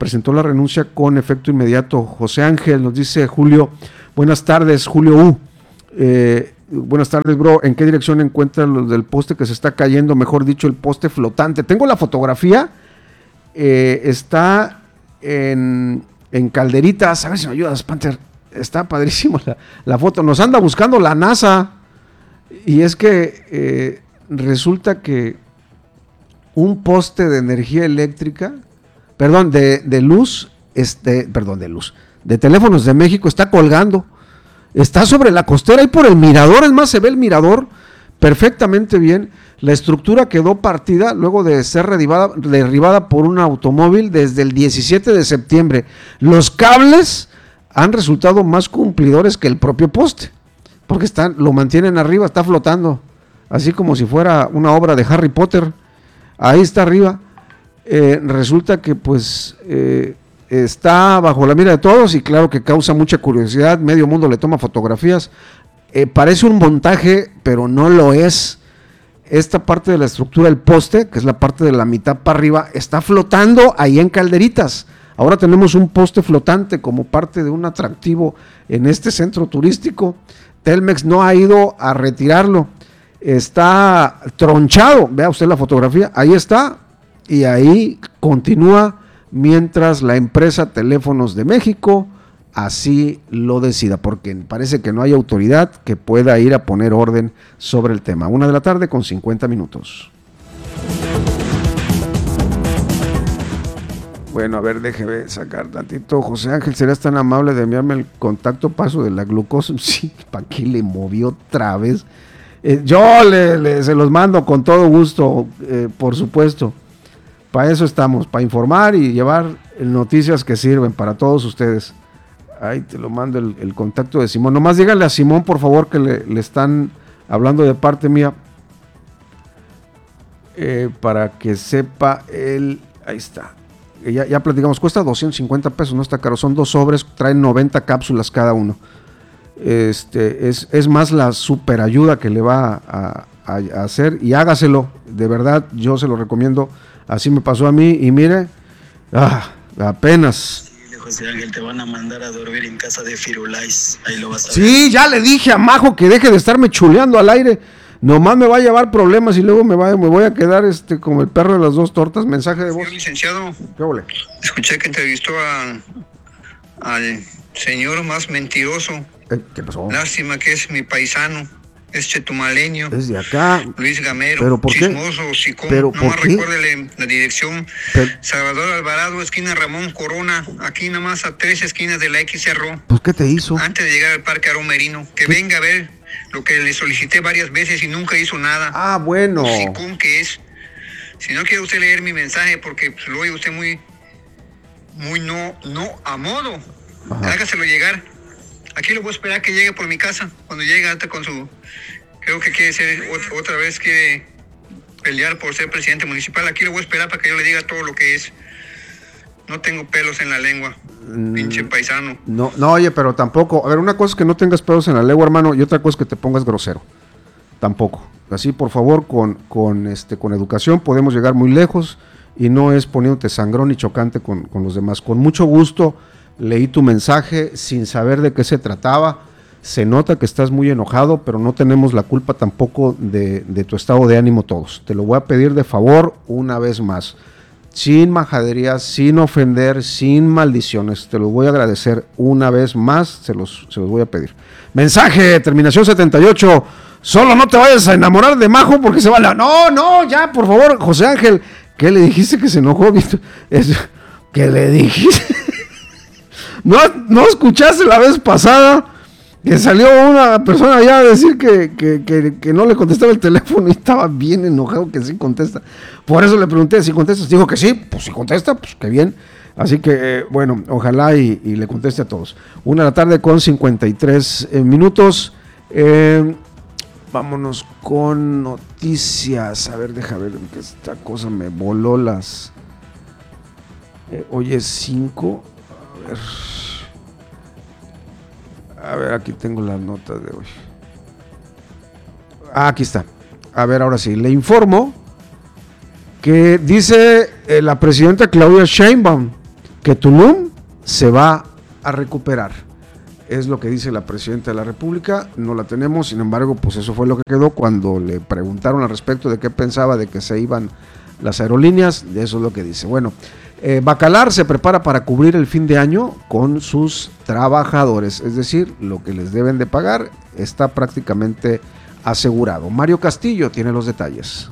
presentó la renuncia con efecto inmediato. José Ángel, nos dice Julio, buenas tardes, Julio U. Eh, buenas tardes, bro. ¿En qué dirección encuentra lo del poste que se está cayendo? Mejor dicho, el poste flotante. Tengo la fotografía. Eh, está en, en Calderitas. A ver si me ayudas, Panther. Está padrísimo la, la foto. Nos anda buscando la NASA. Y es que eh, resulta que un poste de energía eléctrica, perdón, de, de luz, este, perdón, de luz, de Teléfonos de México está colgando. Está sobre la costera y por el mirador, es más, se ve el mirador perfectamente bien. La estructura quedó partida luego de ser derribada, derribada por un automóvil desde el diecisiete de septiembre. Los cables han resultado más cumplidores que el propio poste, porque están, lo mantienen arriba, está flotando, así como si fuera una obra de Harry Potter. Ahí está arriba. Eh, resulta que pues... Eh, está bajo la mira de todos y claro que causa mucha curiosidad, medio mundo le toma fotografías, eh, parece un montaje, pero no lo es. Esta parte de la estructura del poste, que es la parte de la mitad para arriba, está flotando ahí en Calderitas. Ahora tenemos un poste flotante como parte de un atractivo en este centro turístico. Telmex no ha ido a retirarlo, está tronchado, vea usted la fotografía, ahí está, y ahí continúa mientras la empresa Teléfonos de México así lo decida, porque parece que no hay autoridad que pueda ir a poner orden sobre el tema. Una de la tarde con cincuenta minutos. Bueno, a ver, déjeme sacar tantito. José Ángel, ¿serás tan amable de enviarme el contacto paso de la glucosa? Sí, ¿para qué le movió otra vez? Eh, yo le, le, se los mando con todo gusto, eh, por supuesto. Para eso estamos, para informar y llevar noticias que sirven para todos ustedes. Ahí te lo mando el, el contacto de Simón. Nomás díganle a Simón, por favor, que le, le están hablando de parte mía. Eh, para que sepa él. Ahí está. Ya, ya platicamos, cuesta doscientos cincuenta pesos, no está caro. Son dos sobres, traen noventa cápsulas cada uno. Este, es, es más la super ayuda que le va a, a, a hacer. Y hágaselo, de verdad, yo se lo recomiendo. Así me pasó a mí y mire, ah, apenas. Sí, José Ángel, te van a mandar a dormir en casa de Firulais, ahí lo vas a ver. Sí, ya le dije a Majo que deje de estarme chuleando al aire, nomás me va a llevar problemas y luego me, va, me voy a quedar este como el perro de las dos tortas. Mensaje de voz. Señor licenciado, ¿qué ole? Escuché que entrevistó a, al señor más mentiroso. Eh, ¿Qué pasó? Lástima que es mi paisano. Es chetumaleño. Es de acá. Luis Gamero. ¿Pero por qué? Chismoso, hocicón. ¿Pero nomás por qué? Recuérdele la dirección. Pero, Salvador Alvarado, esquina Ramón Corona. Aquí nomás a tres esquinas de la X Cerro. Pues, ¿qué te hizo? Antes de llegar al Parque Aromerino. Que ¿Qué? venga a ver lo que le solicité varias veces y nunca hizo nada. Ah, bueno. Hocicón que es. Si no quiere usted leer mi mensaje porque pues, lo oye usted muy, muy no, no a modo. Ajá. Hágaselo llegar. Aquí lo voy a esperar que llegue por mi casa. Cuando llegue hasta con su... Creo que quiere ser otra vez, quiere pelear por ser presidente municipal. Aquí lo voy a esperar para que yo le diga todo lo que es. No tengo pelos en la lengua, mm, pinche paisano. No, no, oye, pero tampoco. A ver, una cosa es que no tengas pelos en la lengua, hermano, y otra cosa es que te pongas grosero. Tampoco. Así, por favor, con, con, este, con educación podemos llegar muy lejos y no es poniéndote sangrón y chocante con, con los demás. Con mucho gusto leí tu mensaje sin saber de qué se trataba. Se nota que estás muy enojado, pero no tenemos la culpa tampoco de, de tu estado de ánimo todos. Te lo voy a pedir de favor una vez más. Sin majaderías, sin ofender, sin maldiciones. Te lo voy a agradecer una vez más, se los, se los voy a pedir. Mensaje, terminación setenta y ocho. Solo no te vayas a enamorar de Majo porque se va la... No, no, ya, por favor, José Ángel. ¿Qué le dijiste que se enojó? Es... ¿Qué le dijiste? ¿No, no escuchaste la vez pasada? Que salió una persona allá a decir que, que, que, que no le contestaba el teléfono y estaba bien enojado que sí contesta. Por eso le pregunté si contestas. Dijo que sí, pues si contesta, pues qué bien. Así que, eh, bueno, ojalá y, y le conteste a todos. Una de la tarde con cincuenta y tres eh, minutos. Eh, vámonos con noticias. A ver, deja ver, que esta cosa me voló las... Eh, hoy es cinco. A ver... A ver, aquí tengo las notas de hoy. Ah, aquí está. A ver, ahora sí. Le informo que dice eh, la presidenta Claudia Sheinbaum que Tulum se va a recuperar. Es lo que dice la presidenta de la República, no la tenemos, sin embargo, pues eso fue lo que quedó cuando le preguntaron al respecto de qué pensaba de que se iban las aerolíneas, de eso es lo que dice. Bueno, eh, Bacalar se prepara para cubrir el fin de año con sus trabajadores, es decir, lo que les deben de pagar está prácticamente asegurado. Mario Castillo tiene los detalles.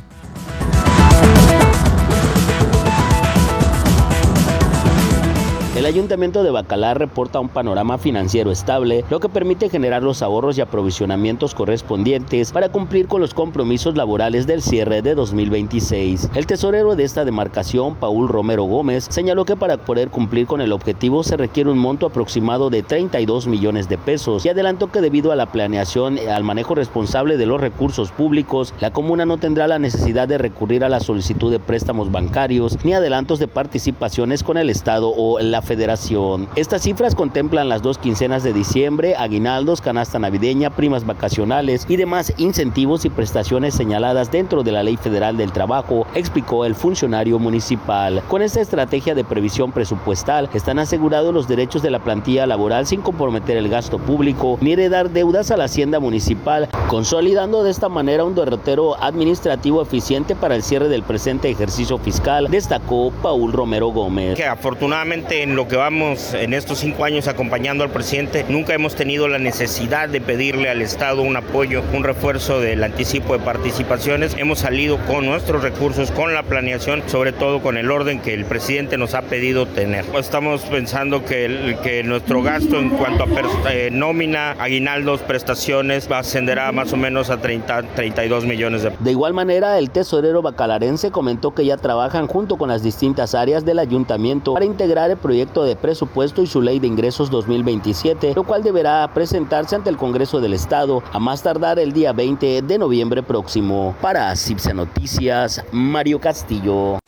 El Ayuntamiento de Bacalar reporta un panorama financiero estable, lo que permite generar los ahorros y aprovisionamientos correspondientes para cumplir con los compromisos laborales del cierre de dos mil veintiséis. El tesorero de esta demarcación, Paul Romero Gómez, señaló que para poder cumplir con el objetivo se requiere un monto aproximado de treinta y dos millones de pesos y adelantó que debido a la planeación y al manejo responsable de los recursos públicos, la comuna no tendrá la necesidad de recurrir a la solicitud de préstamos bancarios ni adelantos de participaciones con el Estado o la Federación. Estas cifras contemplan las dos quincenas de diciembre, aguinaldos, canasta navideña, primas vacacionales y demás incentivos y prestaciones señaladas dentro de la Ley Federal del Trabajo, explicó el funcionario municipal. Con esta estrategia de previsión presupuestal están asegurados los derechos de la plantilla laboral sin comprometer el gasto público ni heredar deudas a la hacienda municipal, consolidando de esta manera un derrotero administrativo eficiente para el cierre del presente ejercicio fiscal, destacó Paul Romero Gómez. Que afortunadamente en lo que vamos en estos cinco años acompañando al presidente, nunca hemos tenido la necesidad de pedirle al Estado un apoyo, un refuerzo del anticipo de participaciones. Hemos salido con nuestros recursos, con la planeación, sobre todo con el orden que el presidente nos ha pedido tener. Estamos pensando que, el, que nuestro gasto en cuanto a eh, nómina, aguinaldos, prestaciones, ascenderá más o menos a treinta, treinta y dos millones de pesos. De igual manera, el tesorero bacalarense comentó que ya trabajan junto con las distintas áreas del ayuntamiento para integrar el proyecto de presupuesto y su ley de ingresos dos mil veintisiete, lo cual deberá presentarse ante el Congreso del Estado a más tardar el día veinte de noviembre próximo. Para Cipse Noticias, Mario Castillo.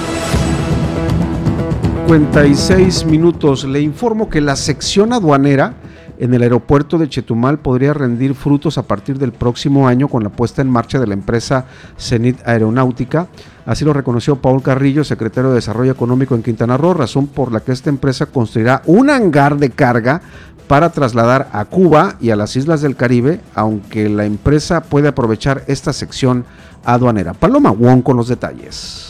cincuenta y seis minutos. Le informo que la sección aduanera en el aeropuerto de Chetumal podría rendir frutos a partir del próximo año con la puesta en marcha de la empresa Zenit Aeronáutica. Así lo reconoció Paul Carrillo, secretario de Desarrollo Económico en Quintana Roo, razón por la que esta empresa construirá un hangar de carga para trasladar a Cuba y a las islas del Caribe, aunque la empresa puede aprovechar esta sección aduanera. Paloma Wong con los detalles.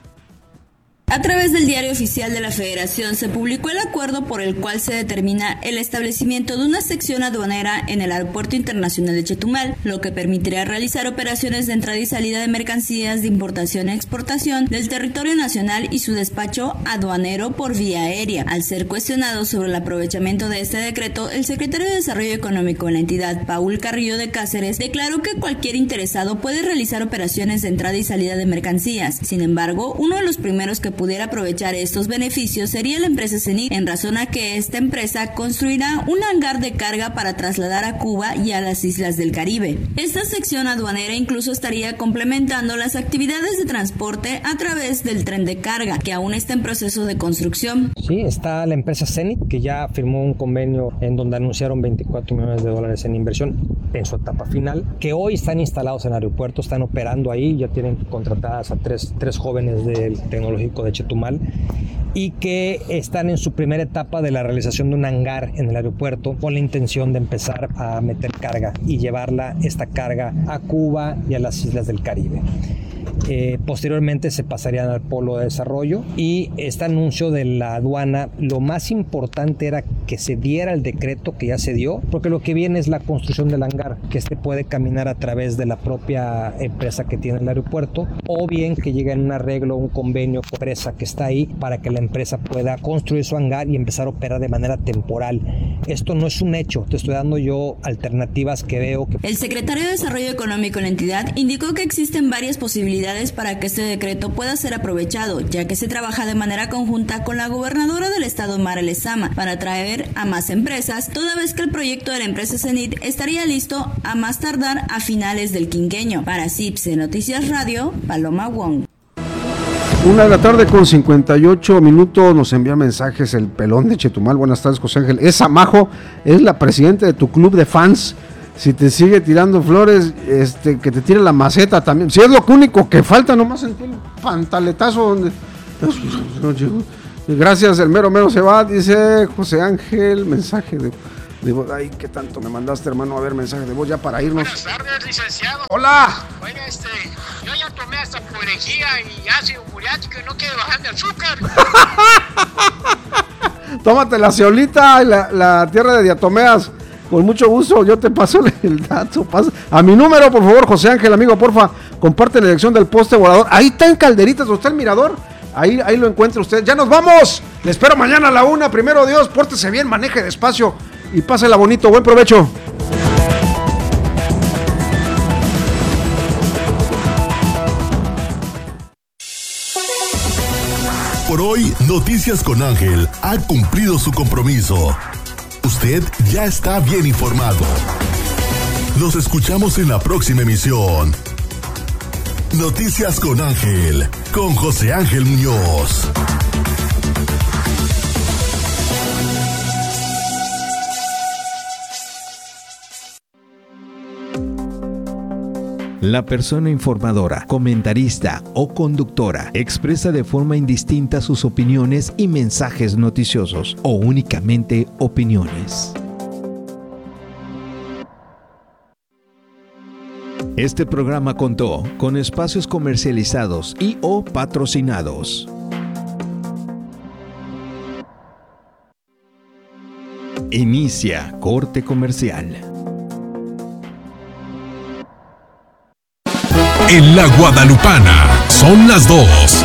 A través del Diario Oficial de la Federación se publicó el acuerdo por el cual se determina el establecimiento de una sección aduanera en el Aeropuerto Internacional de Chetumal, lo que permitirá realizar operaciones de entrada y salida de mercancías de importación y exportación del territorio nacional y su despacho aduanero por vía aérea. Al ser cuestionado sobre el aprovechamiento de este decreto, el secretario de Desarrollo Económico en la entidad, Paul Carrillo de Cáceres, declaró que cualquier interesado puede realizar operaciones de entrada y salida de mercancías. Sin embargo, uno de los primeros que pudiera aprovechar estos beneficios sería la empresa Zenit, en razón a que esta empresa construirá un hangar de carga para trasladar a Cuba y a las islas del Caribe. Esta sección aduanera incluso estaría complementando las actividades de transporte a través del tren de carga, que aún está en proceso de construcción. Sí, está la empresa Zenit, que ya firmó un convenio en donde anunciaron veinticuatro millones de dólares en inversión en su etapa final, que hoy están instalados en el aeropuerto, están operando ahí, ya tienen contratadas a tres, tres jóvenes del tecnológico de Chetumal y que están en su primera etapa de la realización de un hangar en el aeropuerto con la intención de empezar a meter carga y llevarla, esta carga, a Cuba y a las islas del Caribe. Eh, posteriormente se pasarían al polo de desarrollo y este anuncio de la aduana, lo más importante era que se diera el decreto que ya se dio, porque lo que viene es la construcción del hangar, que este puede caminar a través de la propia empresa que tiene el aeropuerto, o bien que llegue en un arreglo, un convenio con la empresa que está ahí para que la empresa pueda construir su hangar y empezar a operar de manera temporal. Esto no es un hecho, te estoy dando yo alternativas que veo que... El secretario de Desarrollo Económico en la entidad indicó que existen varias posibilidades para que este decreto pueda ser aprovechado, ya que se trabaja de manera conjunta con la gobernadora del estado, Mara Lezama, para atraer a más empresas, toda vez que el proyecto de la empresa Zenit estaría listo a más tardar a finales del quinquenio. Para Cipse Noticias Radio, Paloma Wong. Una de la tarde con cincuenta y ocho minutos, nos envía mensajes el pelón de Chetumal. Buenas tardes, José Ángel. Esa Majo es la presidenta de tu club de fans. Si te sigue tirando flores, este, que te tire la maceta también. Si es lo único que falta nomás en tu pantaletazo donde... Gracias, el mero mero se va, dice José Ángel, mensaje de, de voz. Ay, ¿qué tanto me mandaste, hermano? A ver, mensaje de voz ya para irnos. Buenas tardes, licenciado. Hola. Oiga, este, yo ya tomé hasta porejía y ácido muriático y no quiero bajar de azúcar. Tómate la ceolita y la, la tierra de diatomeas. Con mucho gusto, yo te paso el dato. Paso. A mi número, por favor, José Ángel, amigo, porfa, comparte la dirección del poste volador. Ahí está en Calderitas, ¿dónde está el mirador? Ahí, ahí lo encuentra usted. ¡Ya nos vamos! Le espero mañana a la una. Primero Dios, pórtese bien, maneje despacio y pásela bonito. Buen provecho. Por hoy, Noticias con Ángel ha cumplido su compromiso. Usted ya está bien informado. Nos escuchamos en la próxima emisión. Noticias con Ángel, con José Ángel Muñoz. La persona informadora, comentarista o conductora expresa de forma indistinta sus opiniones y mensajes noticiosos o únicamente opiniones. Este programa contó con espacios comercializados y o patrocinados. Inicia corte comercial. En la Guadalupana son las dos.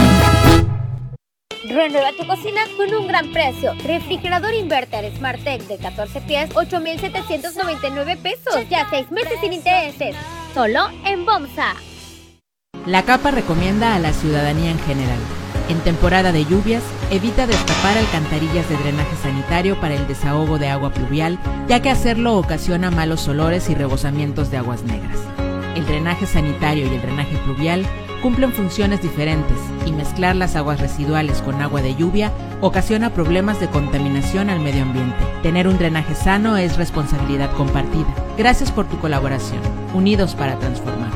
Renueva tu cocina con un gran precio. Refrigerador Inverter SmartTech de catorce pies, ocho mil setecientos noventa y nueve pesos. Ya seis meses sin intereses. Solo en Bomsa. La CAPA recomienda a la ciudadanía en general. En temporada de lluvias, evita destapar alcantarillas de drenaje sanitario para el desahogo de agua pluvial, ya que hacerlo ocasiona malos olores y rebosamientos de aguas negras. El drenaje sanitario y el drenaje pluvial cumplen funciones diferentes y mezclar las aguas residuales con agua de lluvia ocasiona problemas de contaminación al medio ambiente. Tener un drenaje sano es responsabilidad compartida. Gracias por tu colaboración. Unidos para transformar.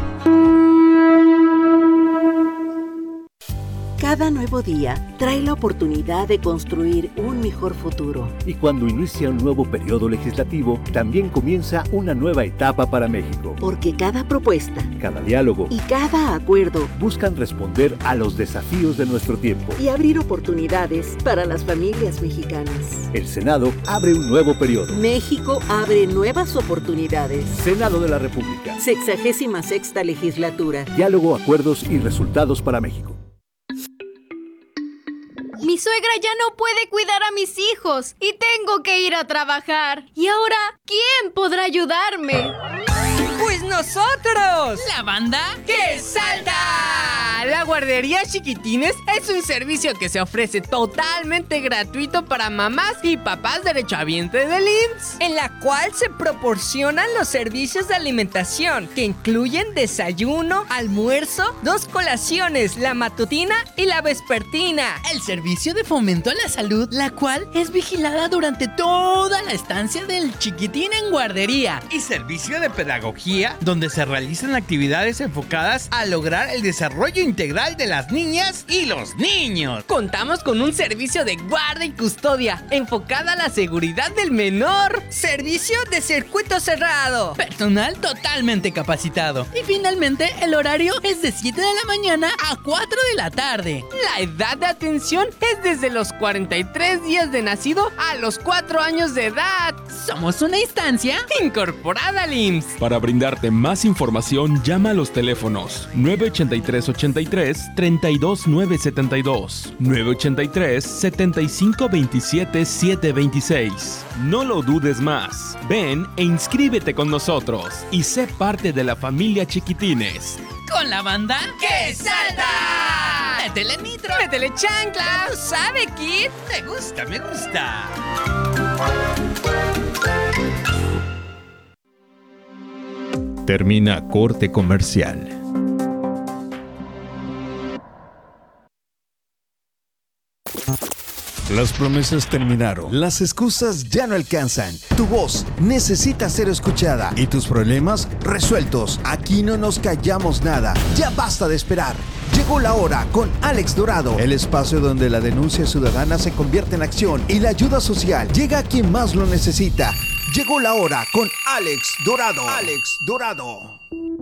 Cada nuevo día trae la oportunidad de construir un mejor futuro. Y cuando inicia un nuevo periodo legislativo, también comienza una nueva etapa para México. Porque cada propuesta, cada diálogo y cada acuerdo buscan responder a los desafíos de nuestro tiempo y abrir oportunidades para las familias mexicanas. El Senado abre un nuevo periodo. México abre nuevas oportunidades. Senado de la República. Sexagésima sexta legislatura. Diálogo, acuerdos y resultados para México. Mi suegra ya no puede cuidar a mis hijos y tengo que ir a trabajar. ¿Y ahora quién podrá ayudarme? ¡Pues nosotros! ¿La banda? ¡Que salta! La guardería Chiquitines es un servicio que se ofrece totalmente gratuito para mamás y papás derechohabientes del I M S S, en la cual se proporcionan los servicios de alimentación que incluyen desayuno, almuerzo, dos colaciones, la matutina y la vespertina. El servicio de fomento a la salud, la cual es vigilada durante toda la estancia del chiquitín en guardería. Y servicio de pedagogía, donde se realizan actividades enfocadas a lograr el desarrollo integral de las niñas y los niños. Contamos con un servicio de guarda y custodia enfocada a la seguridad del menor. Servicio de circuito cerrado. Personal totalmente capacitado. Y finalmente el horario es de siete de la mañana a cuatro de la tarde. La edad de atención es desde los cuarenta y tres días de nacido a los cuatro años de edad. Somos una instancia incorporada al I M S S. Para brindarte más información, llama a los teléfonos nueve ochenta y tres, ochenta y tres, treinta y dos, nueve setenta y dos, nueve ochenta y tres, setenta y cinco, veintisiete, setecientos veintiséis. No lo dudes más. Ven e inscríbete con nosotros y sé parte de la familia Chiquitines. Con la banda ¡Que salta! ¡Métele nitro! ¡Métele chancla! ¿Sabe, Kid? Me gusta, me gusta. Termina corte comercial. Las promesas terminaron. Las excusas ya no alcanzan. Tu voz necesita ser escuchada y tus problemas resueltos. Aquí no nos callamos nada. Ya basta de esperar. Llegó la hora con Alex Dorado, el espacio donde la denuncia ciudadana se convierte en acción y la ayuda social llega a quien más lo necesita. Llegó la hora con Alex Dorado. Alex Dorado.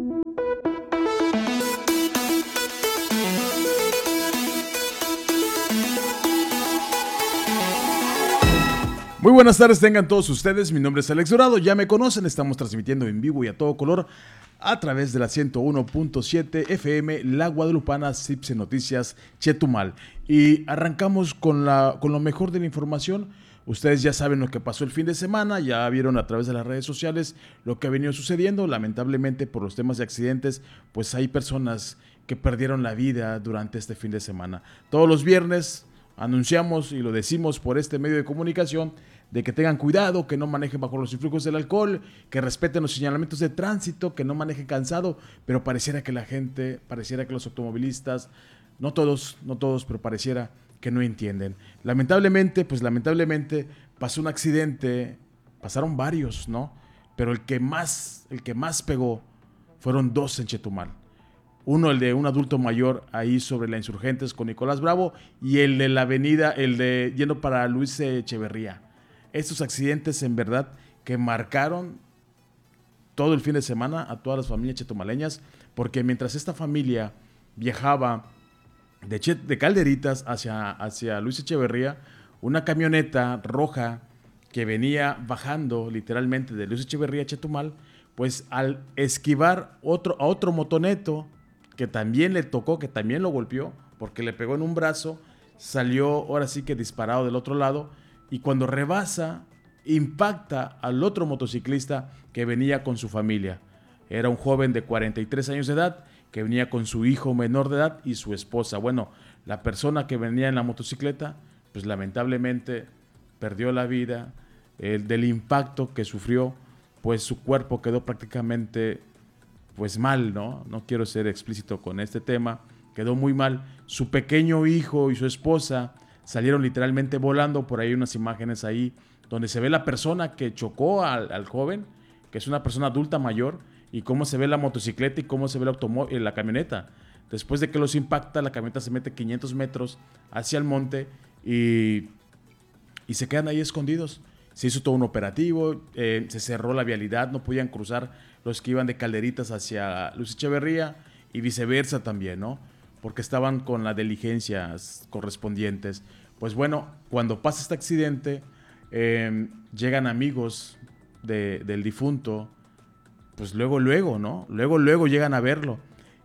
Muy buenas tardes, tengan todos ustedes. Mi nombre es Alex Dorado, ya me conocen, estamos transmitiendo en vivo y a todo color a través de la ciento uno punto siete F M, La Guadalupana, Cipse Noticias, Chetumal. Y arrancamos con, la, con lo mejor de la información. Ustedes ya saben lo que pasó el fin de semana, ya vieron a través de las redes sociales lo que ha venido sucediendo. Lamentablemente, por los temas de accidentes, pues hay personas que perdieron la vida durante este fin de semana. Todos los viernes anunciamos y lo decimos por este medio de comunicación de que tengan cuidado, que no manejen bajo los influjos del alcohol, que respeten los señalamientos de tránsito, que no manejen cansado, pero pareciera que la gente, pareciera que los automovilistas, no todos, no todos, pero pareciera que no entienden. Lamentablemente, pues lamentablemente pasó un accidente, pasaron varios, ¿no? Pero el que más, el que más pegó fueron dos en Chetumal. Uno, el de un adulto mayor ahí sobre la Insurgentes con Nicolás Bravo, y el de la avenida, el de yendo para Luis Echeverría. Estos accidentes en verdad que marcaron todo el fin de semana a todas las familias chetumaleñas, porque mientras esta familia viajaba de, Che, de Calderitas hacia, hacia Luis Echeverría, una camioneta roja que venía bajando literalmente de Luis Echeverría a Chetumal, pues al esquivar otro, a otro motoneto que también le tocó, que también lo golpeó, porque le pegó en un brazo, salió ahora sí que disparado del otro lado, y cuando rebasa, impacta al otro motociclista que venía con su familia. Era un joven de cuarenta y tres años de edad, que venía con su hijo menor de edad y su esposa. Bueno, la persona que venía en la motocicleta, pues lamentablemente perdió la vida. El, del impacto que sufrió, pues su cuerpo quedó prácticamente pues mal, ¿no? No quiero ser explícito con este tema, quedó muy mal. Su pequeño hijo y su esposa salieron literalmente volando. Por ahí hay unas imágenes ahí donde se ve la persona que chocó al, al joven, que es una persona adulta mayor, y cómo se ve la motocicleta y cómo se ve el automóvil, la camioneta. Después de que los impacta, la camioneta se mete quinientos metros hacia el monte y, y se quedan ahí escondidos. Se hizo todo un operativo, eh, se cerró la vialidad, no podían cruzar los que iban de Calderitas hacia Luis Echeverría y viceversa también, ¿no? Porque estaban con las diligencias correspondientes. Pues bueno, cuando pasa este accidente, eh, llegan amigos de, del difunto, pues luego, luego, ¿no? Luego, luego llegan a verlo.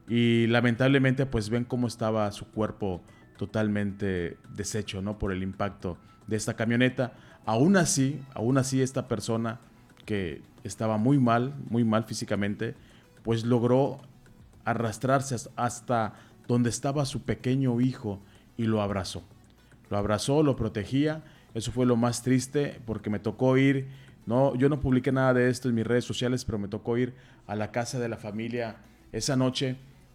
Y lamentablemente, pues ven cómo estaba su cuerpo totalmente deshecho, ¿no? Por el impacto de esta camioneta. Aún así, aún así esta persona que estaba muy mal, muy mal físicamente, pues logró arrastrarse hasta donde estaba su pequeño hijo y lo abrazó. Lo abrazó, lo protegía. Eso fue lo más triste porque me tocó ir, no, yo no publiqué nada de esto en mis redes sociales, pero me tocó ir a la casa de la familia esa noche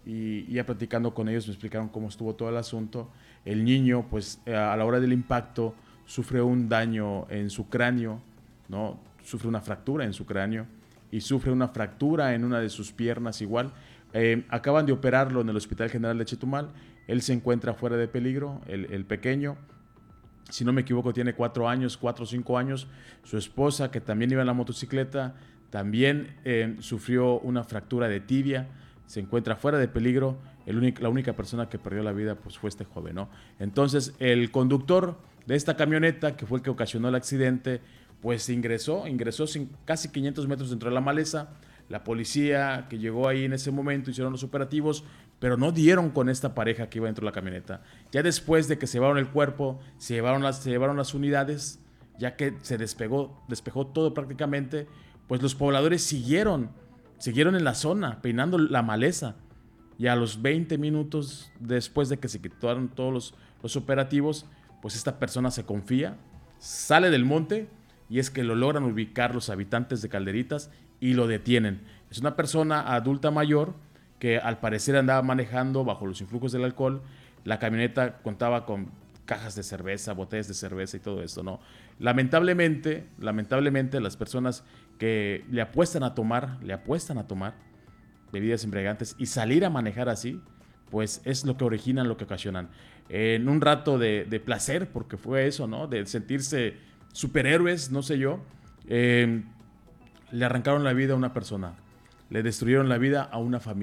y ya platicando con ellos me explicaron cómo estuvo todo el asunto. El niño, pues a la hora del impacto, sufre un daño en su cráneo, ¿no? Sufre una fractura en su cráneo y sufre una fractura en una de sus piernas igual. Eh, acaban de operarlo en el Hospital General de Chetumal. Él se encuentra fuera de peligro, el, el pequeño. Si no me equivoco, tiene cuatro años, cuatro o cinco años. Su esposa, que también iba en la motocicleta, también eh, sufrió una fractura de tibia. Se encuentra fuera de peligro. El único, la única persona que perdió la vida pues, fue este joven, ¿no? Entonces, el conductor de esta camioneta, que fue el que ocasionó el accidente, pues ingresó, ingresó sin, casi quinientos metros dentro de la maleza. La policía que llegó ahí en ese momento hicieron los operativos, pero no dieron con esta pareja que iba dentro de la camioneta. Ya después de que se llevaron el cuerpo, se llevaron las, se llevaron las unidades, ya que se despegó, despejó todo prácticamente, pues los pobladores siguieron, siguieron en la zona, peinando la maleza. Y a los veinte minutos después de que se quitaron todos los, los operativos, pues esta persona se confía, sale del monte, y es que lo logran ubicar los habitantes de Calderitas y lo detienen. Es una persona adulta mayor que al parecer andaba manejando bajo los influjos del alcohol. La camioneta contaba con cajas de cerveza, botellas de cerveza y todo esto, ¿no? Lamentablemente, lamentablemente las personas que le apuestan a tomar, le apuestan a tomar bebidas embriagantes y salir a manejar así, pues es lo que originan, lo que ocasionan. En un rato de, de placer, porque fue eso, ¿no? De sentirse superhéroes, no sé yo, eh, le arrancaron la vida a una persona, le destruyeron la vida a una familia.